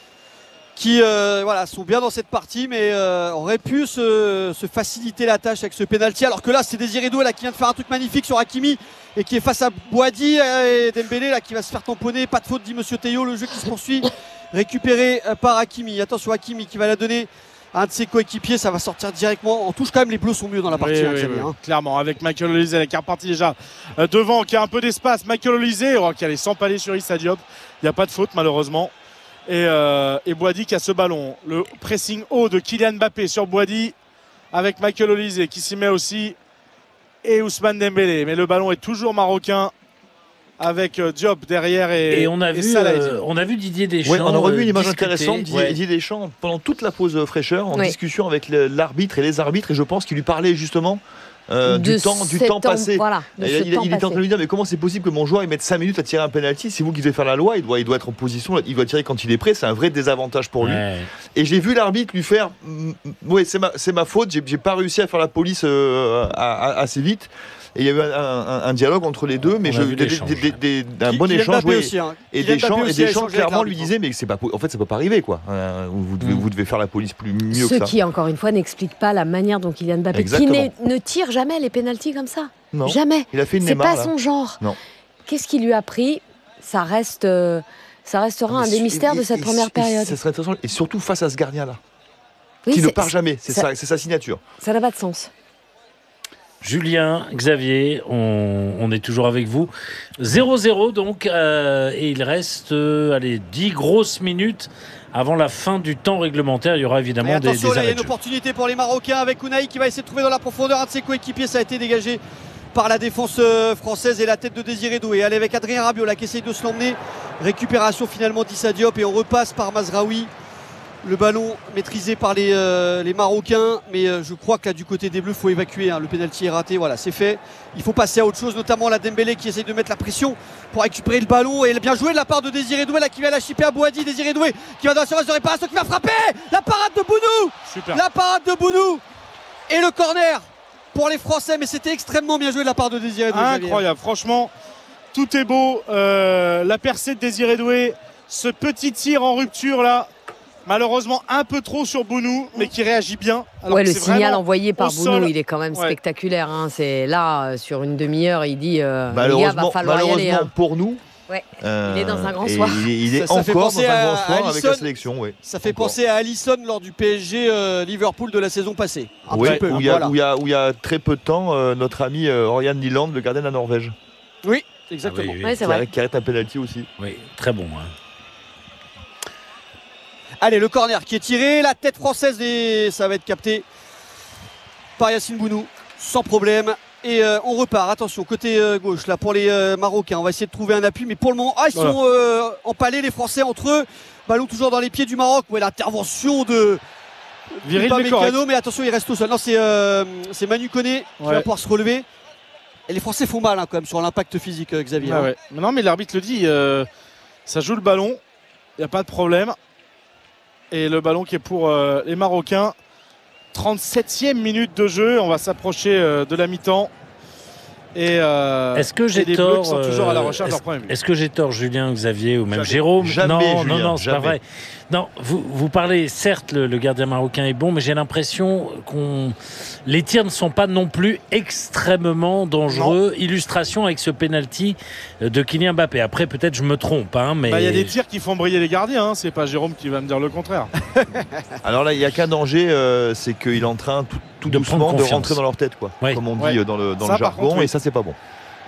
qui euh, voilà, sont bien dans cette partie, mais euh, auraient pu se, se faciliter la tâche avec ce pénalty. Alors que là, c'est Désiré Doué là, qui vient de faire un truc magnifique sur Hakimi et qui est face à Boadi et Dembélé là, qui va se faire tamponner. Pas de faute, dit Monsieur Théo. Le jeu qui se poursuit, récupéré euh, par Hakimi. Attention, Hakimi qui va la donner à un de ses coéquipiers. Ça va sortir directement. En touche, quand même, les Bleus sont mieux dans la partie.
Oui,
hein,
oui,
Xavier,
oui,
hein.
clairement, avec Michael Olise qui est reparti déjà euh, devant, qui a un peu d'espace. Michael Olise oh, qui allait s'empaler sur Issa Diop. Il n'y a pas de faute malheureusement. Et, euh, et Boadi qui a ce ballon. Le pressing haut de Kylian Mbappé sur Boadi avec Michael Olise qui s'y met aussi. Et Ousmane Dembélé. Mais le ballon est toujours marocain avec euh, Diop derrière et,
Et on a,
et
vu,
Salah
euh, on a vu Didier Deschamps.
Ouais, on a revu
euh,
une image
discuter.
intéressante Didier,
Ouais.
Didier Deschamps pendant toute la pause fraîcheur en
Oui.
discussion avec le- l'arbitre et les arbitres et je pense qu'il lui parlait justement euh,
De
du temps, du
cet
temps passé.
voilà, de
Et
ce
il, il
temps
était en train
passé.
de lui dire mais comment c'est possible que mon joueur il mette cinq minutes à tirer un penalty, c'est vous qui devez faire la loi, il doit, il doit être en position, il doit tirer quand il est prêt, c'est un vrai désavantage pour lui.
Ouais.
Et j'ai vu l'arbitre lui faire mm, ouais c'est ma, c'est ma faute, j'ai, j'ai pas réussi à faire la police euh, à- à- assez vite. Et il y a eu un, un- un dialogue entre les deux, mais
On a
je,
vu
des-
l'échange.
des- des- des- un
Qui-
bon
Kylian
échange.
Mbappé
oui.
aussi, hein.
Et
Kylian
Deschamps,
Mbappé
et
aussi a
Deschamps
échangé avec
clairement lui
l'arbitre,
disait mais c'est pas, en fait ça peut pas arriver quoi. Euh, vous, devez,
Mm.
vous devez faire la police plus mieux
Ce
que ça.
qui, encore une fois, n'explique pas la manière dont Kylian Mbappé,
Exactement.
qui n'est- ne tire jamais les pénaltys comme ça.
Non.
Jamais.
Il a fait une
C'est
Neymar.
pas
là.
son genre.
Non.
Qu'est-ce qui lui a pris Ça reste, euh, ça restera un
Mais
des
su-
mystères
et-
de cette
et-
première
et
période.
Ça serait intéressant. Et surtout face à ce gardien-là,
Oui,
qui ne
c'est-
part jamais. C'est
ça-
sa, c'est sa signature.
Ça n'a pas de sens.
Julien, Xavier, on, on est toujours avec vous. zéro zéro donc, euh, et il reste euh, allez, dix grosses minutes avant la fin du temps réglementaire. Il y aura évidemment des,
attention,
des
là, il y a
arrêts
une
de jeu.
opportunité pour les Marocains avec Ounaï qui va essayer de trouver dans la profondeur un de ses coéquipiers. Ça a été dégagé par la défense euh, française et la tête de Désiré Doué. Allez, avec Adrien Rabiot là qui essaye de se l'emmener. Récupération finalement d'Issa Diop et on repasse par Mazraoui. Le ballon maîtrisé par les, euh, les Marocains, mais euh, je crois que là du côté des Bleus il faut évacuer, hein. Le pénalty est raté, voilà, c'est fait. Il faut passer à autre chose, notamment la Dembélé qui essaye de mettre la pression pour récupérer le ballon, et bien joué de la part de Désiré Doué là qui vient la chipper à Bouhaddi. Désiré Doué qui va dans la surface de réparation, qui va frapper, la parade de Bounou,
Super.
la parade de Bounou et le corner pour les Français, mais c'était extrêmement bien joué de la part de Désiré Doué.
Incroyable, franchement, tout est beau. Euh, la percée de Désiré Doué, ce petit tir en rupture là. Malheureusement un peu trop sur Bounou, mais qui réagit bien. Alors
ouais,
que
le
c'est
signal
vraiment
envoyé par
au
Bounou,
sol.
il est quand même
Ouais.
spectaculaire. Hein. C'est là, euh, sur une demi-heure, il dit euh, les gars,
Malheureusement,
va falloir y aller.
malheureusement
Hein.
pour nous,
Ouais.
euh,
Il est dans un grand
et
soir.
Il est, il est
Ça- ça fait
encore
penser
dans un
à-
grand
à
soir avec
Alisson.
la sélection. Oui.
Ça fait
Encore.
penser à Alisson lors du P S G euh, Liverpool de la saison passée. Un
Oui,
petit peu,
où il y, a-
voilà.
où il y a- où il y a très peu de temps, euh, notre ami euh, Oriane Niland, le gardien de la Norvège,
Oui, exactement.
Ah oui, oui.
Ouais, c'est
qui,
vrai.
arrête, qui arrête un penalty aussi.
Oui, très bon. Hein.
Allez, le corner qui est tiré, la tête française et ça va être capté par Yacine Bounou, sans problème. Et euh, on repart, attention, côté euh, gauche, là pour les euh, Marocains, on va essayer de trouver un appui, mais pour le moment, ah, ils
Voilà.
sont euh, empalés les Français entre eux. Ballon toujours dans les pieds du Maroc, ouais, l'intervention de
Viril
pas
mais correct.
Mécano, mais attention, il reste tout seul. Non, c'est euh, c'est Manu Koné qui
Ouais.
va pouvoir se relever. Et les Français font mal hein, quand même sur l'impact physique, euh, Xavier.
Ah
hein.
ouais. Non mais l'arbitre le dit, euh, ça joue le ballon, il n'y a pas de problème. Et le ballon qui est pour euh, les Marocains. trente-septième minute de jeu, on va s'approcher euh, de la mi-temps. Et euh,
Est-ce que j'ai
et les Bleus
tort
qui sont toujours à la
euh,
recherche de leur
est-ce-
premier but.
Est-ce que j'ai tort, Julien, Xavier ou même
Jamais.
Jérôme?
Jamais,
Non,
Julien,
non, non, c'est pas
jamais.
vrai. Non, vous, vous parlez, certes, le, le gardien marocain est bon, mais j'ai l'impression qu'on les tirs ne sont pas non plus extrêmement dangereux. Illustration avec ce penalty de Kylian Mbappé. Après, peut-être je me trompe, hein, mais
Bah, il y a des tirs qui font briller les gardiens, hein. C'est pas Jérôme qui va me dire le contraire.
Alors là, il n'y a qu'un danger, euh, c'est qu'il est en train tout, tout
De
doucement
prendre
de
confiance.
rentrer dans leur tête, quoi.
Ouais.
Comme on dit
Ouais.
euh, dans le, dans
Ça,
le
par
jargon,
contre, oui.
et ça, c'est pas bon.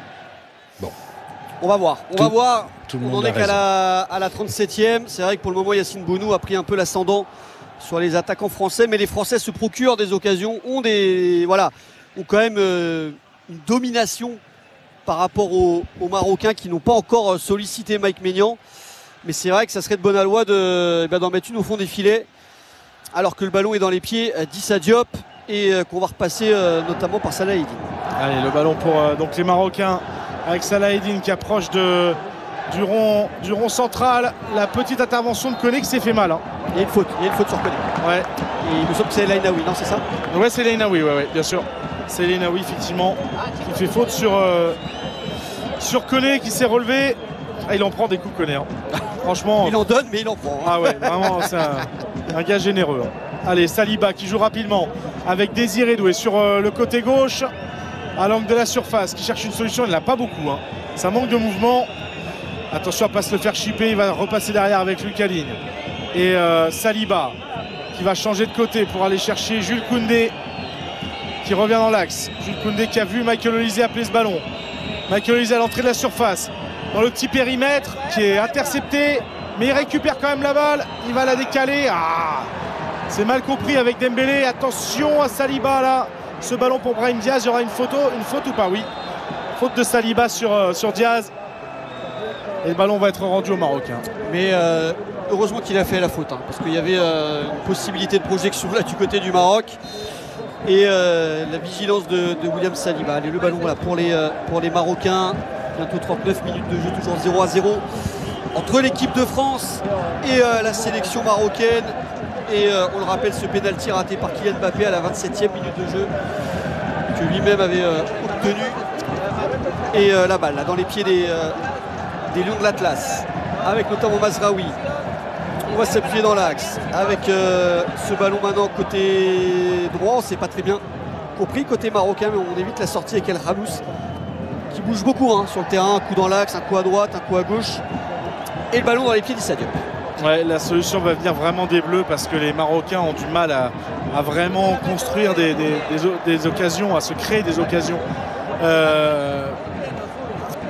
On va voir, on
Tout-
va voir.
tout le
On
monde
en
a
est qu'à
raison.
la, à la trente-septième. C'est vrai que pour le moment, Yacine Bounou a pris un peu l'ascendant sur les attaquants français, mais les Français se procurent des occasions, ont des, voilà, ont quand même euh, une domination par rapport aux, aux Marocains qui n'ont pas encore sollicité Mike Maignan. Mais c'est vrai que ça serait de bonne loi de, eh ben, d'en mettre une au fond des filets, alors que le ballon est dans les pieds d'Issa Diop et euh, qu'on va repasser euh, notamment par Salah Eddine.
Allez, le ballon pour euh, donc les Marocains avec Salah Eddine qui approche de, du, rond, du rond central. La petite intervention de Koné qui s'est fait mal. Hein.
Il y a une faute, il y a une faute sur Koné.
Ouais,
Et il me semble que c'est El Ainaoui, non, c'est ça?
ouais c'est Lenaoui, ouais, ouais, bien sûr. C'est Lenaoui, effectivement, qui fait faute sur, euh, sur Koné qui s'est relevé. Ah, il en prend des coups, Koné. Hein. Franchement.
Il en donne, mais il en prend. hein.
Ah ouais, vraiment, c'est un, un gars généreux. hein. Allez, Saliba qui joue rapidement avec Désiré Doué sur euh, le côté gauche, à l'angle de la surface, qui cherche une solution. Il n'a pas beaucoup. hein. Ça manque de mouvement. Attention à ne pas se le faire chipper. Il va repasser derrière avec Lucas Digne. Et euh, Saliba qui va changer de côté pour aller chercher Jules Koundé qui revient dans l'axe. Jules Koundé qui a vu Michael Olise appeler ce ballon. Michael Olise à l'entrée de la surface, dans le petit périmètre, qui est intercepté, mais il récupère quand même la balle. Il va la décaler. Ah, c'est mal compris avec Dembélé. Attention à Saliba là. Ce ballon pour Brahim Diaz. Il y aura une photo, une faute ou pas? Oui. Faute de Saliba sur, euh, sur Diaz. Et le ballon va être rendu au Marocains.
Mais euh, heureusement qu'il a fait la faute, hein, parce qu'il y avait euh, une possibilité de projection là du côté du Maroc. Et euh, la vigilance de, de William Saliba. Allez, le ballon voilà, pour, les, euh, pour les Marocains. Bientôt trente-neuf minutes de jeu, toujours zéro à zéro entre l'équipe de France et euh, la sélection marocaine. Et euh, on le rappelle, ce pénalty raté par Kylian Mbappé à la vingt-septième minute de jeu, que lui-même avait euh, obtenu. Et euh, la balle là, dans les pieds des, euh, des Lions de l'Atlas, avec notamment Mazraoui. On va s'appuyer dans l'axe avec euh, ce ballon maintenant côté droit. On ne s'est pas très bien compris côté marocain, mais on évite la sortie avec El Khamous qui bouge beaucoup hein, sur le terrain. Un coup dans l'axe, un coup à droite, un coup à gauche. Et le ballon dans les pieds d'Issa Diop.
Ouais, la solution va venir vraiment des Bleus parce que les Marocains ont du mal à, à vraiment construire des, des, des, des occasions, à se créer des occasions euh,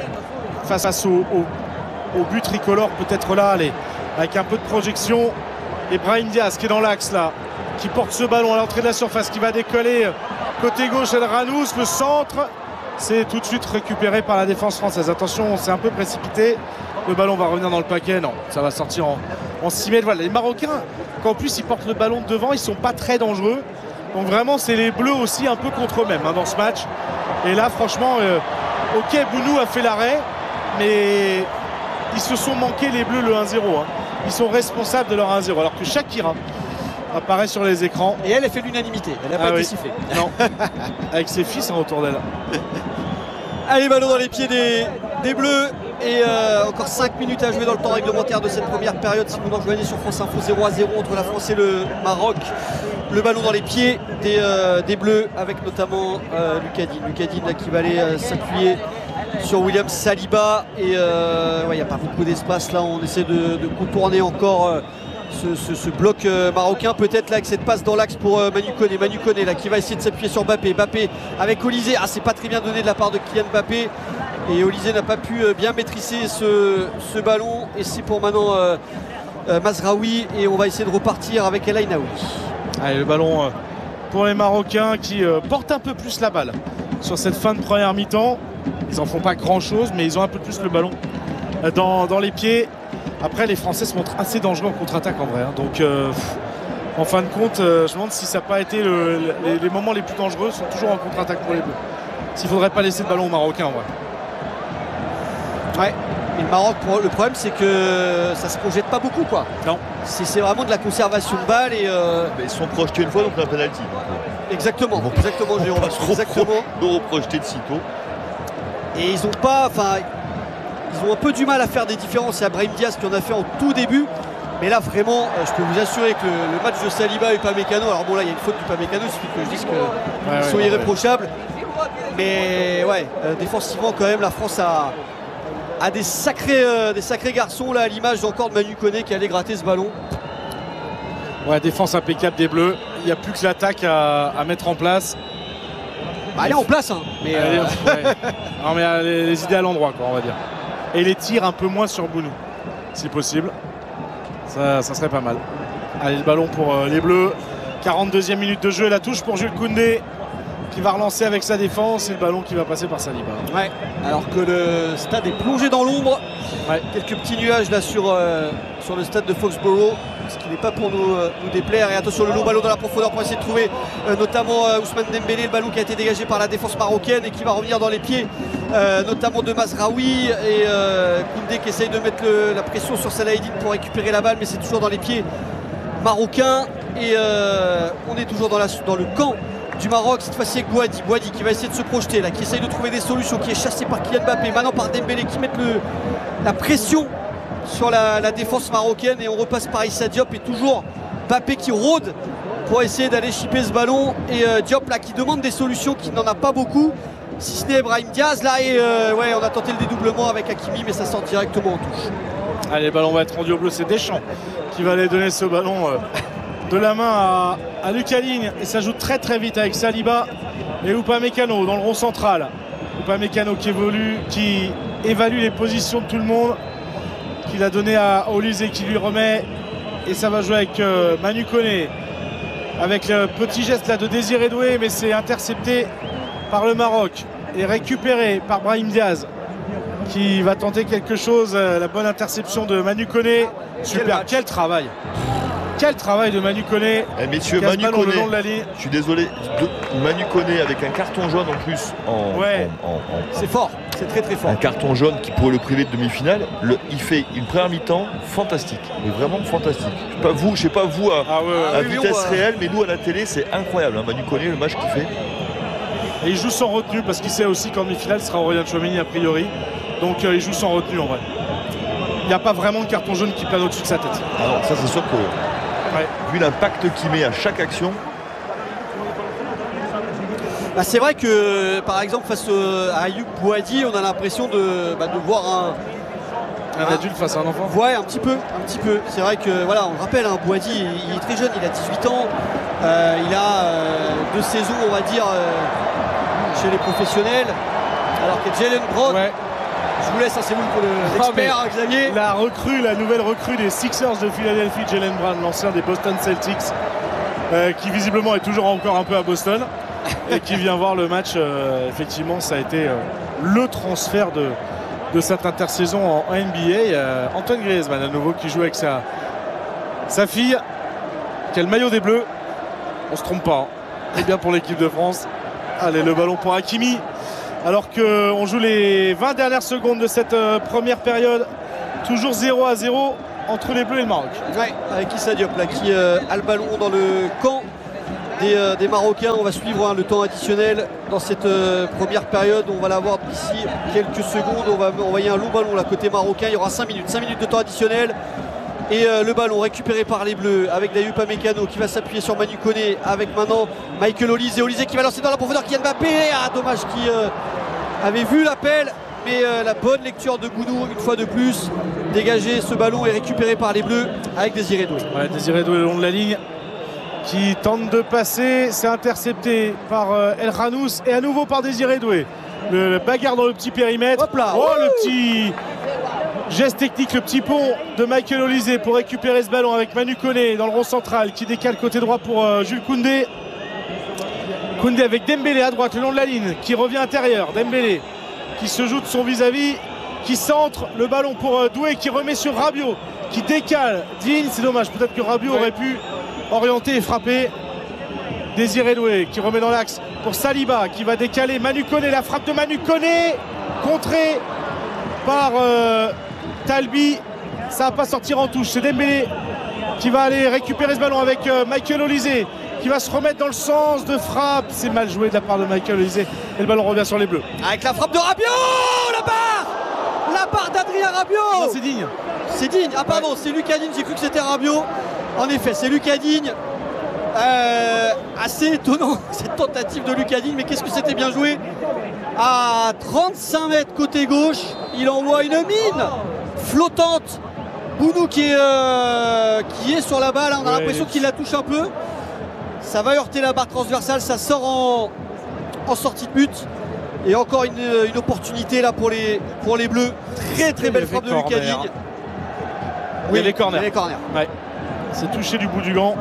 face au, au, au but tricolore. Peut-être là, allez, avec un peu de projection, Et Brahim Diaz qui est dans l'axe là, qui porte ce ballon à l'entrée de la surface, qui va décoller côté gauche El Ranous, le centre. C'est tout de suite récupéré par la défense française. Attention, on s'est un peu précipité. Le ballon va revenir dans le paquet. Non, ça va sortir en, en six mètres. Voilà, les Marocains, qu'en plus ils portent le ballon de devant, ils sont pas très dangereux. Donc vraiment, c'est les Bleus aussi un peu contre eux-mêmes hein, dans ce match. Et là, franchement, euh, ok, Bounou a fait l'arrêt, mais ils se sont manqués les Bleus le un zéro. Hein. Ils sont responsables de leur un zéro. Alors que Shakira apparaît sur les écrans.
Et elle a fait l'unanimité. Elle n'a
ah
pas
oui.
été sifflée.
Non, avec ses fils hein, autour d'elle.
Allez, ballon dans les pieds des, des Bleus. Et euh, encore cinq minutes à jouer dans le temps réglementaire de cette première période. Si vous nous rejoignez sur France Info, zéro à zéro entre la France et le Maroc. Le ballon dans les pieds des, euh, des Bleus avec notamment euh, Lucadine. Lucadine là, qui va aller euh, s'appuyer sur William Saliba. Et il euh, n'y ouais, a pas beaucoup d'espace là. On essaie de, de contourner encore euh, ce, ce, ce bloc euh, marocain. Peut-être là avec cette passe dans l'axe pour euh, Manu Koné. Manu Koné là qui va essayer de s'appuyer sur Mbappé. Mbappé avec Olysée. Ah, c'est pas très bien donné de la part de Kylian Mbappé. Et Olysée n'a pas pu bien maîtriser ce, ce ballon. Et c'est pour maintenant euh, euh, Mazraoui. Et on va essayer de repartir avec El Ainaoui.
Allez, le ballon euh, pour les Marocains qui euh, portent un peu plus la balle sur cette fin de première mi-temps. Ils en font pas grand-chose, mais ils ont un peu plus le ballon euh, dans, dans les pieds. Après, les Français se montrent assez dangereux en contre-attaque en vrai. Hein. Donc, euh, pff, en fin de compte, euh, je me demande si ça n'a pas été le, les, les moments les plus dangereux sont toujours en contre-attaque pour les Bleus. S'il ne faudrait pas laisser le ballon aux Marocains en vrai.
Ouais, et le Maroc, le problème c'est que ça se projette pas beaucoup quoi.
Non.
C'est vraiment de la conservation de balles et. Euh...
Ils sont projetés une fois donc un penalty.
Exactement, bon, exactement, Jérôme. Exactement.
Nous reprojeter de sitôt.
Et ils ont pas, enfin, ils ont un peu du mal à faire des différences. Il y a Brahim Diaz qui en a fait en tout début. Mais là vraiment, je peux vous assurer que le, le match de Saliba et Upamecano, alors bon là il y a une faute du Upamecano, il suffit que je dise qu'ils ouais, ouais, sont ouais, irréprochables. Ouais. Mais ouais, euh, défensivement quand même la France a. À des sacrés, euh, des sacrés garçons là à l'image encore de Manu Koné qui allait gratter ce ballon.
Ouais, défense impeccable des Bleus. Il n'y a plus que l'attaque à, à mettre en place.
Bah, elle est en place hein. Mais
elle
euh...
est, ouais. Non mais les, les idées à l'endroit quoi on va dire. Et les tirs un peu moins sur Bounou si possible. Ça, ça serait pas mal. Allez le ballon pour euh, les Bleus. quarante-deuxième minute de jeu, la touche pour Jules Koundé qui va relancer avec sa défense et le ballon qui va passer par Saliba.
Ouais, alors que le stade est plongé dans l'ombre. Ouais. Quelques petits nuages là sur, euh, sur le stade de Foxborough, ce qui n'est pas pour nous, euh, nous déplaire. Et attention, le long ballon dans la profondeur pour essayer de trouver euh, notamment euh, Ousmane Dembélé, le ballon qui a été dégagé par la défense marocaine et qui va revenir dans les pieds euh, notamment de Mazraoui et euh, Koundé qui essaye de mettre le, la pression sur Salahedine pour récupérer la balle, mais c'est toujours dans les pieds marocains. Et euh, on est toujours dans, la, dans le camp du Maroc, cette fois-ci avec Bouhaddi, Bouhaddi qui va essayer de se projeter là, qui essaye de trouver des solutions, qui est chassé par Kylian Mbappé, maintenant par Dembélé qui met le, la pression sur la, la défense marocaine et on repasse par Issa Diop et toujours Mbappé qui rôde pour essayer d'aller chipper ce ballon et euh, Diop là qui demande des solutions, qui n'en a pas beaucoup, si ce n'est Brahim Diaz là et euh, ouais on a tenté le dédoublement avec Hakimi mais ça sort directement en touche.
Allez le ballon va être rendu au bleu, c'est Deschamps qui va aller donner ce ballon euh... de la main à, à Lucadine et ça joue très très vite avec Saliba et Upamecano dans le rond central. Upamecano qui évolue, qui évalue les positions de tout le monde, qu'il a donné à Olysée qui lui remet et ça va jouer avec euh, Manu Koné avec le petit geste là de Désiré Doué mais c'est intercepté par le Maroc et récupéré par Brahim Diaz qui va tenter quelque chose, euh, la bonne interception de Manu Koné. Super, quel, quel travail. Quel travail de Manu Koné.
Eh, messieurs, Manu Koné, je suis désolé, de Manu Koné avec un carton jaune en plus. En,
ouais.
en, en, en,
c'est fort, c'est très très fort.
Un carton jaune qui pourrait le priver de demi-finale. Le, il fait une première mi-temps fantastique, mais vraiment fantastique. Je sais pas vous, je sais pas vous à, ah ouais, ouais. à oui, vitesse oui, réelle, mais nous à la télé c'est incroyable. Hein, Manu Koné, le match qu'il fait.
Et il joue sans retenue parce qu'il sait aussi qu'en demi-finale ce sera Aurélien Tchouaméni a priori. Donc euh, il joue sans retenue en vrai. Il n'y a pas vraiment de carton jaune qui plane au-dessus de sa tête.
Alors ça c'est sûr que.
Ouais.
Vu l'impact qu'il met à chaque action.
Bah c'est vrai que par exemple face à Ayoub Bouhaddi on a l'impression de, bah, de voir un,
un, un adulte face à un enfant.
Ouais un petit peu, un petit peu. C'est vrai que voilà on rappelle hein, Bouhaddi il, il est très jeune, il a dix-huit ans, euh, il a euh, deux saisons on va dire euh, chez les professionnels, alors que Jalen Brown
ouais.
Je vous laisse, hein, c'est vous pour le- l'expert, hein, Xavier.
La recrue, la nouvelle recrue des Sixers de Philadelphie, Jaylen Brown, l'ancien des Boston Celtics, euh, qui visiblement est toujours encore un peu à Boston et qui vient voir le match. Euh, effectivement, ça a été euh, le transfert de, de cette intersaison en, en N B A. Euh, Antoine Griezmann à nouveau qui joue avec sa, sa fille, qui a le maillot des Bleus. On se trompe pas, hein. Et bien pour l'équipe de France. Allez, le ballon pour Hakimi. Alors qu'on joue les vingt dernières secondes de cette euh, première période. Toujours zéro à zéro entre les Bleus et le Maroc.
Ouais, avec Issa Diop là, qui euh, a le ballon dans le camp des, euh, des Marocains. On va suivre hein, le temps additionnel dans cette euh, première période. On va l'avoir d'ici quelques secondes. On va envoyer un long ballon là côté marocain. Il y aura cinq minutes. cinq minutes de temps additionnel. Et euh, le ballon récupéré par les Bleus avec Dayou Upamecano qui va s'appuyer sur Manu Koné avec maintenant Michael Olise. Olise qui va lancer dans la profondeur, Kylian Mbappé. Ah, dommage qui euh, avait vu l'appel. Mais euh, la bonne lecture de Bounou une fois de plus. Dégager ce ballon et récupéré par les Bleus avec Désiré Doué.
Ouais, Désiré Doué le long de la ligne qui tente de passer. C'est intercepté par euh, El Ranous et à nouveau par Désiré Doué. Le, le bagarre dans le petit périmètre.
Hop là.
Oh, le petit geste technique, le petit pont de Michael Olise pour récupérer ce ballon avec Manu Koné dans le rond central qui décale côté droit pour euh, Jules Koundé. Koundé avec Dembélé à droite le long de la ligne qui revient intérieur. Dembélé qui se joue de son vis-à-vis, qui centre le ballon pour euh, Doué qui remet sur Rabiot, qui décale Digne. C'est dommage, peut-être que Rabiot ouais. aurait pu orienter et frapper. Désiré Doué qui remet dans l'axe pour Saliba qui va décaler Manu Koné. La frappe de Manu Koné contrée par euh, Talbi. Ça va pas sortir en touche. C'est Dembélé qui va aller récupérer ce ballon avec euh, Michael Olise qui va se remettre dans le sens de frappe. C'est mal joué de la part de Michael Olise et le ballon revient sur les Bleus.
Avec la frappe de Rabiot, la barre La barre d'Adrien Rabiot.
Non, c'est Digne.
C'est Digne. Ah pardon, c'est Lucas Digne, j'ai cru que c'était Rabiot. En effet, c'est Lucas Digne. Euh, assez étonnant cette tentative de Lucas Digne, mais qu'est-ce que c'était bien joué. À trente-cinq mètres côté gauche, il envoie une mine flottante. Bounou qui est, euh, qui est sur la balle, on a ouais. l'impression qu'il la touche un peu. Ça va heurter la barre transversale, ça sort en, en sortie de but. Et encore une, une opportunité là pour les, pour les Bleus. Très très belle frappe de Lucas Digne.
Oui, il y a les corners.
Les corners.
Ouais. C'est touché du bout du gant.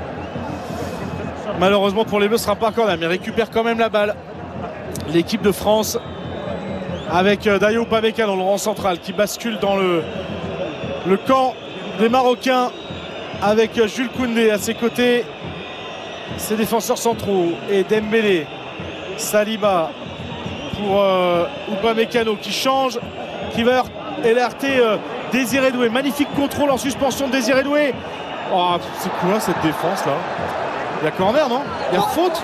Malheureusement pour les Bleus, ce ne sera pas un corner, mais récupère quand même la balle. L'équipe de France avec Dayou Upamecano dans le rang central qui bascule dans le, le camp des Marocains avec Jules Koundé à ses côtés. Ses défenseurs centraux et Dembélé, Saliba pour euh, Upamecano qui change, qui va élarter euh, Désiré Doué. Magnifique contrôle en suspension de Désiré Doué. Oh, c'est quoi cette défense là? Il y a corner, non? Il y a faute.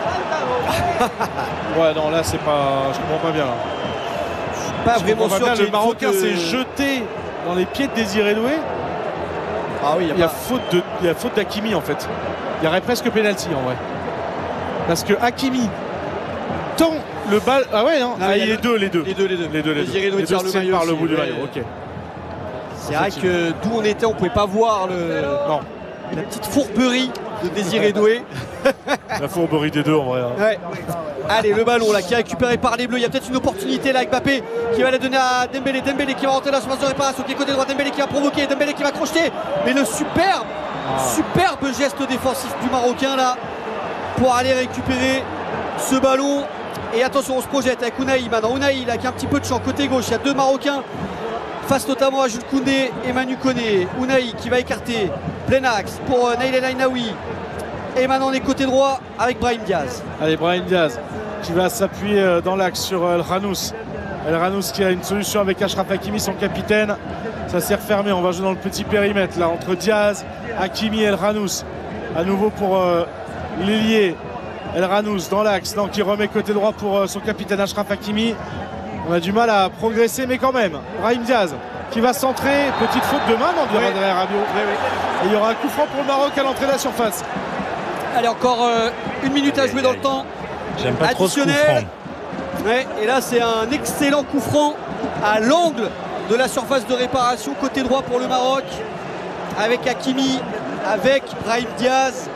Ouais, non, là c'est pas. Je comprends pas bien. Là.
Je suis pas
je
vraiment sûr
bien.
que
le Marocain
de...
s'est jeté dans les pieds de Désiré Doué.
Ah oui,
il y a, pas... faute de, il y a faute d'Hakimi en fait. Il y aurait presque pénalty en vrai. Parce que Hakimi tend le bal. Ah ouais, non, non ah, les, deux, les deux,
les deux, les deux,
les deux, les deux.
Les deux, les deux le maillot
par le
aussi,
bout du
ouais.
maillot. Ok.
C'est vrai que d'où on était, on pouvait pas voir le.
Non.
La petite fourberie de Désiré Doué.
La fourberie des deux en vrai. Hein.
Ouais. Allez, le ballon là qui est récupéré par les Bleus. Il y a peut-être une opportunité là avec Mbappé qui va la donner à Dembélé. Dembélé qui va rentrer dans la surface de réparation qui est côté droit. Dembélé qui va provoquer. Dembélé qui va crocheter. Mais le superbe, ah. superbe geste défensif du Marocain là pour aller récupérer ce ballon. Et attention, on se projette avec Ounaï maintenant. Ounaï là qui a un petit peu de champ côté gauche. Il y a deux Marocains face notamment à Jules Koundé et Manu Koné. Ounaï qui va écarter plein axe pour Naïl El Ainaoui. Et maintenant on est côté droit avec Brahim Diaz.
Allez, Brahim Diaz qui va s'appuyer dans l'axe sur El Ranous. El Ranous qui a une solution avec Achraf Hakimi, son capitaine. Ça s'est refermé, on va jouer dans le petit périmètre là entre Diaz, Hakimi et El Ranous. À nouveau pour euh, l'ailier El Ranous dans l'axe, donc qui remet côté droit pour euh, son capitaine Achraf Hakimi. On a du mal à progresser, mais quand même. Brahim Diaz qui va centrer, petite faute de main, non,
oui.
derrière Rabiot.
Oui, oui.
Et il y aura un coup franc pour le Maroc à l'entrée de la surface.
Allez, encore euh, une minute à jouer dans le temps.
J'aime pas trop ce coup franc.
Ouais, et là, c'est un excellent coup franc à l'angle de la surface de réparation, côté droit pour le Maroc, avec Hakimi, avec Brahim Diaz.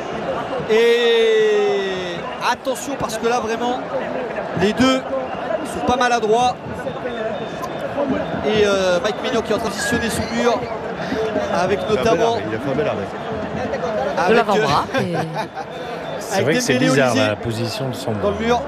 Et attention, parce que là, vraiment, les deux sont pas maladroits. et euh, Mike Maignan qui a transitionné son mur avec notamment
Il a fait un bel arrêt.
De
avec,
l'avant-bras.
euh,
et-
C'est
avec
vrai que c'est
Dembélé
bizarre
Olysée
la position de son
dans le mur.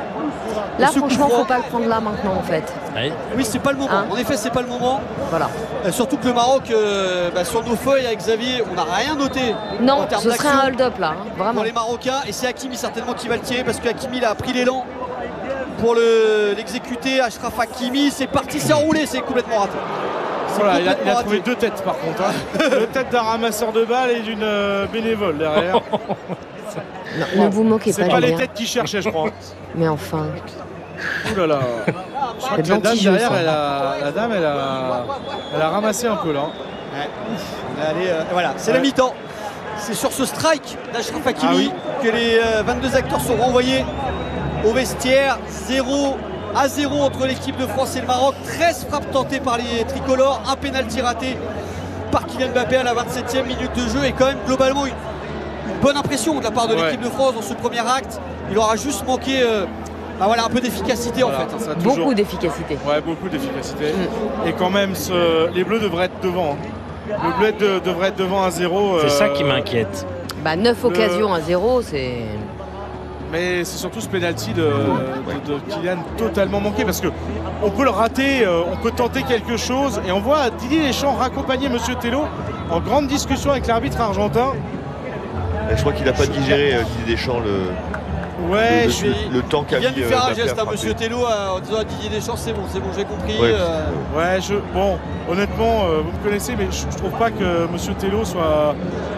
Là,
Ce coup
franchement,
franc.
faut pas le prendre là maintenant, en fait.
Ouais.
Oui, c'est pas le moment.
Hein.
En effet, c'est pas le moment.
Voilà.
Euh, surtout que le Maroc, euh, bah, sur nos feuilles avec Xavier, on n'a rien noté. en
Non,
termes
ce serait
d'action
un hold-up là, hein,
pour
vraiment.
les Marocains. Et c'est Hakimi certainement qui va le tirer parce que Hakimi il a pris l'élan pour le- l'exécuter. Achraf Hakimi, c'est parti, c'est enroulé, c'est complètement raté. C'est
Voilà, il a, il
complètement
a
raté.
trouvé deux têtes par contre. Hein. Deux têtes d'un ramasseur de balles et d'une euh, bénévole derrière.
Non, ne vous moquez
C'est
pas,
pas les
Julien.
têtes qu'il cherchait, je crois.
Mais enfin,
Ouh là là. Je crois
C'est
que la
de
dame
l'anti-jeu,
derrière,
ça.
elle a, la dame, elle a, elle a ramassé un peu là.
Ouais. Allez, euh, voilà, c'est la
Ouais.
mi-temps. C'est sur ce strike d'Achraf Hakimi
Ah oui.
que les euh, vingt-deux acteurs sont renvoyés au vestiaire. zéro à zéro entre l'équipe de France et le Maroc. treize frappes tentées par les tricolores. Un pénalty raté par Kylian Mbappé à la vingt-septième minute de jeu. Et quand même, globalement, une, une bonne impression de la part de
Ouais.
l'équipe de France dans ce premier acte. Il aura juste manqué euh, bah voilà, un peu d'efficacité
Voilà,
en fait.
ça a toujours-
beaucoup d'efficacité.
Ouais, beaucoup d'efficacité.
Mm.
Et quand même, ce- les Bleus devraient être devant. hein. Le Bleu de- devrait être devant à zéro.
C'est
euh,
ça qui m'inquiète.
Bah, neuf
Le-
occasions à zéro, c'est.
Mais c'est surtout ce penalty de, de, de Kylian totalement manqué parce que on peut le rater, euh, on peut tenter quelque chose et on voit Didier Deschamps raccompagner Monsieur Tello en grande discussion avec l'arbitre argentin.
Et je crois qu'il n'a pas digéré euh, Didier Deschamps le,
Ouais,
le,
je
le-
suis.
le temps qu'a
Il vient de
mis
lui faire
euh,
un
Mbappé
geste
à
à Monsieur
frapper.
Tello euh, en disant à Didier Deschamps c'est bon, c'est bon, j'ai compris.
Ouais.
euh,
Ouais, je. Bon, honnêtement, euh, vous me connaissez, mais je, je trouve pas que Monsieur Tello soit.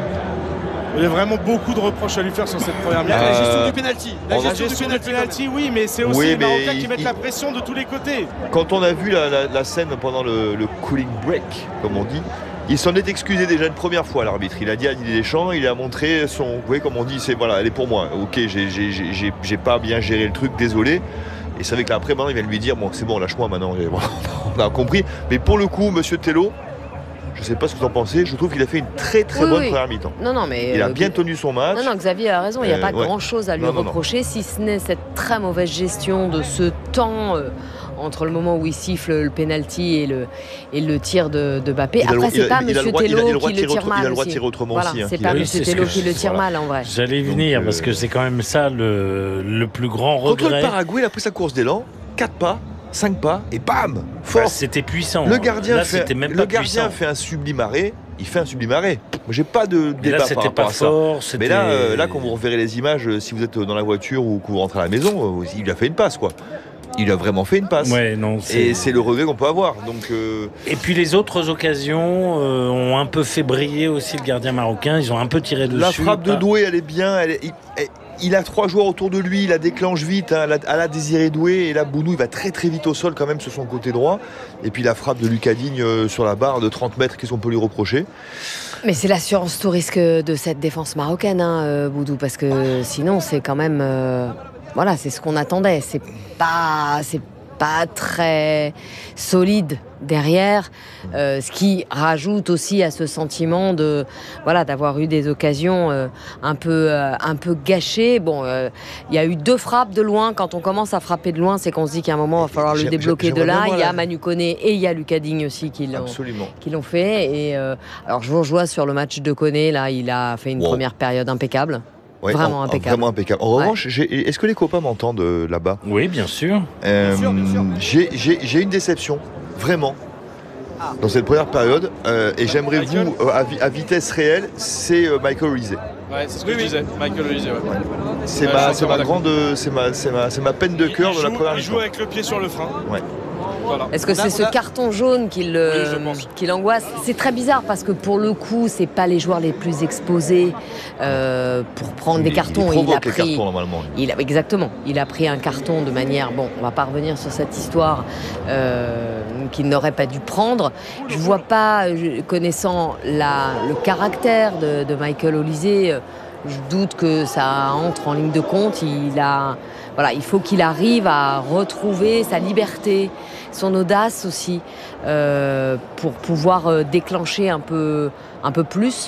Il y a vraiment beaucoup de reproches à lui faire sur cette première
La,
mi-temps.
la gestion
Euh,
du penalty. La
on a
La
gestion,
gestion
du
du
penalty.
penalty, oui, mais c'est aussi
Oui,
les
mais
Marocains qui
il-
mettent
il-
la pression de tous les côtés.
Quand on a vu la, la- la scène pendant le, le cooling break, comme on dit, il s'en est excusé déjà une première fois, l'arbitre. Il a dit à Didier Deschamps, il a montré son. Vous voyez, comme on dit, c'est voilà, elle est pour moi. Ok, j'ai- j'ai- j'ai j'ai pas bien géré le truc, désolé. Et c'est vrai qu'après, maintenant, il vient lui dire, bon, c'est bon, lâche-moi maintenant. Et voilà, on a compris. Mais pour le coup, Monsieur Tello, je sais pas ce que vous en pensez, je trouve qu'il a fait une très très
Oui,
bonne
oui.
première mi-temps.
Non, non, mais.
Il a
euh,
bien tenu son match.
Non, non, Xavier a raison, il n'y a
Euh,
pas
ouais.
grand-chose à lui
Non, non, non.
reprocher, si ce n'est cette très mauvaise gestion de ce temps euh, entre le moment où il siffle le penalty et le, et le tir de, de Mbappé.
Il a le-
Après,
il a-
c'est pas
il a le
Monsieur
droit- il a- il a le
Tello
droit
qui
de
le
tirer
tire
autre- il a
mal
le droit de
aussi.
tirer autrement
Voilà,
aussi, hein,
c'est
qu'il
pas
a-
Monsieur
Oui, c'est ce
Tello
que
qui
je-
le tire
voilà.
mal en vrai.
J'allais y
Donc,
venir
euh,
parce que c'est quand même ça le, le plus grand
Contre le
regret.
Paraguay, il a pris sa course d'élan, quatre pas, cinq pas, et bam,
Bah,
fort.
c'était puissant.
Le gardien,
Là,
fait,
c'était même
le
pas
gardien
puissant.
fait un sublime arrêt. Il fait un sublime arrêt. Moi, j'ai pas de
Mais
débat
là,
par
c'était
rapport
pas
à ça.
fort.
Mais
c'était-
là, euh, là, quand vous reverrez les images, euh, si vous êtes dans la voiture ou que vous rentrez à la maison, euh, il a fait une passe, quoi. Il a vraiment fait une passe.
Ouais, non. c'est-
Et c'est le regret qu'on peut avoir. Donc, euh,
Et puis les autres occasions euh, ont un peu fait briller aussi le gardien marocain. Ils ont un peu tiré dessus.
la frappe de
Pas-
Doué, elle est bien. Elle est- il, elle- il a trois joueurs autour de lui. Il la déclenche vite. Hein, à, la, à la Désiré Doué. Et là, Bounou, il va très très vite au sol quand même sur son côté droit. Et puis la frappe de Lucas Digne euh, sur la barre de trente mètres. Qu'est-ce qu'on peut lui reprocher?
Mais c'est l'assurance tout risque de cette défense marocaine, hein, euh, Boudou, parce que sinon, c'est quand même. euh, voilà, c'est ce qu'on attendait. C'est pas. C'est pas très solide derrière, euh, ce qui rajoute aussi à ce sentiment de voilà d'avoir eu des occasions euh, un peu euh, un peu gâchées. Bon, euh, il y a eu deux frappes de loin. Quand on commence à frapper de loin, c'est qu'on se dit qu'à un moment il va falloir le
J'ai-
débloquer de
j'aimerais
là.
bien voir
Il y a
la-
Manu Koné et il y a Lucas Digne aussi qui l'ont
Absolument.
qui l'ont fait. Et euh, alors je vous rejoins sur le match de Koné. Là, il a fait une
Wow.
première période impeccable.
Ouais,
Vraiment
en- en-
impeccable.
Vraiment impeccable. En
Ouais.
revanche, j'ai- est-ce que les copains m'entendent euh, là-bas?
Oui, bien sûr.
Euh,
sûr, bien sûr.
j'ai- J'ai j'ai une déception, vraiment,
Ah.
dans cette première période. euh, et j'aimerais
Michael
vous, euh, à, vi- à vitesse réelle, c'est euh, Michael Olise.
Ouais, c'est ce que
Oui,
je
oui.
disais. Michael Olise, ouais.
C'est
Ouais,
ma,
je suis
c'est ma
d'accord.
grande, c'est ma, c'est ma, c'est ma peine de
Il-
cœur
il
de la
joue-
première
Il joue
mi-temps.
avec le pied sur le frein.
Ouais.
Voilà.
Est-ce que
On a-
c'est
on
ce
a-
carton jaune qui le-
Oui, je pense.
qui l'angoisse? C'est très bizarre parce que pour le coup, c'est pas les joueurs les plus exposés euh, pour prendre
Il-
des
il
cartons.
provoque
a
les
pris.
cartons normalement.
Il a, exactement. Il a pris un carton de manière. Bon, on va pas revenir sur cette histoire euh, qu'il n'aurait pas dû prendre. Je vois pas, je- connaissant la, le caractère de, de Michael Olise, euh, je doute que ça entre en ligne de compte. Il a, voilà, il faut qu'il arrive à retrouver sa liberté, son audace aussi, euh, pour pouvoir euh, déclencher un peu, un peu plus.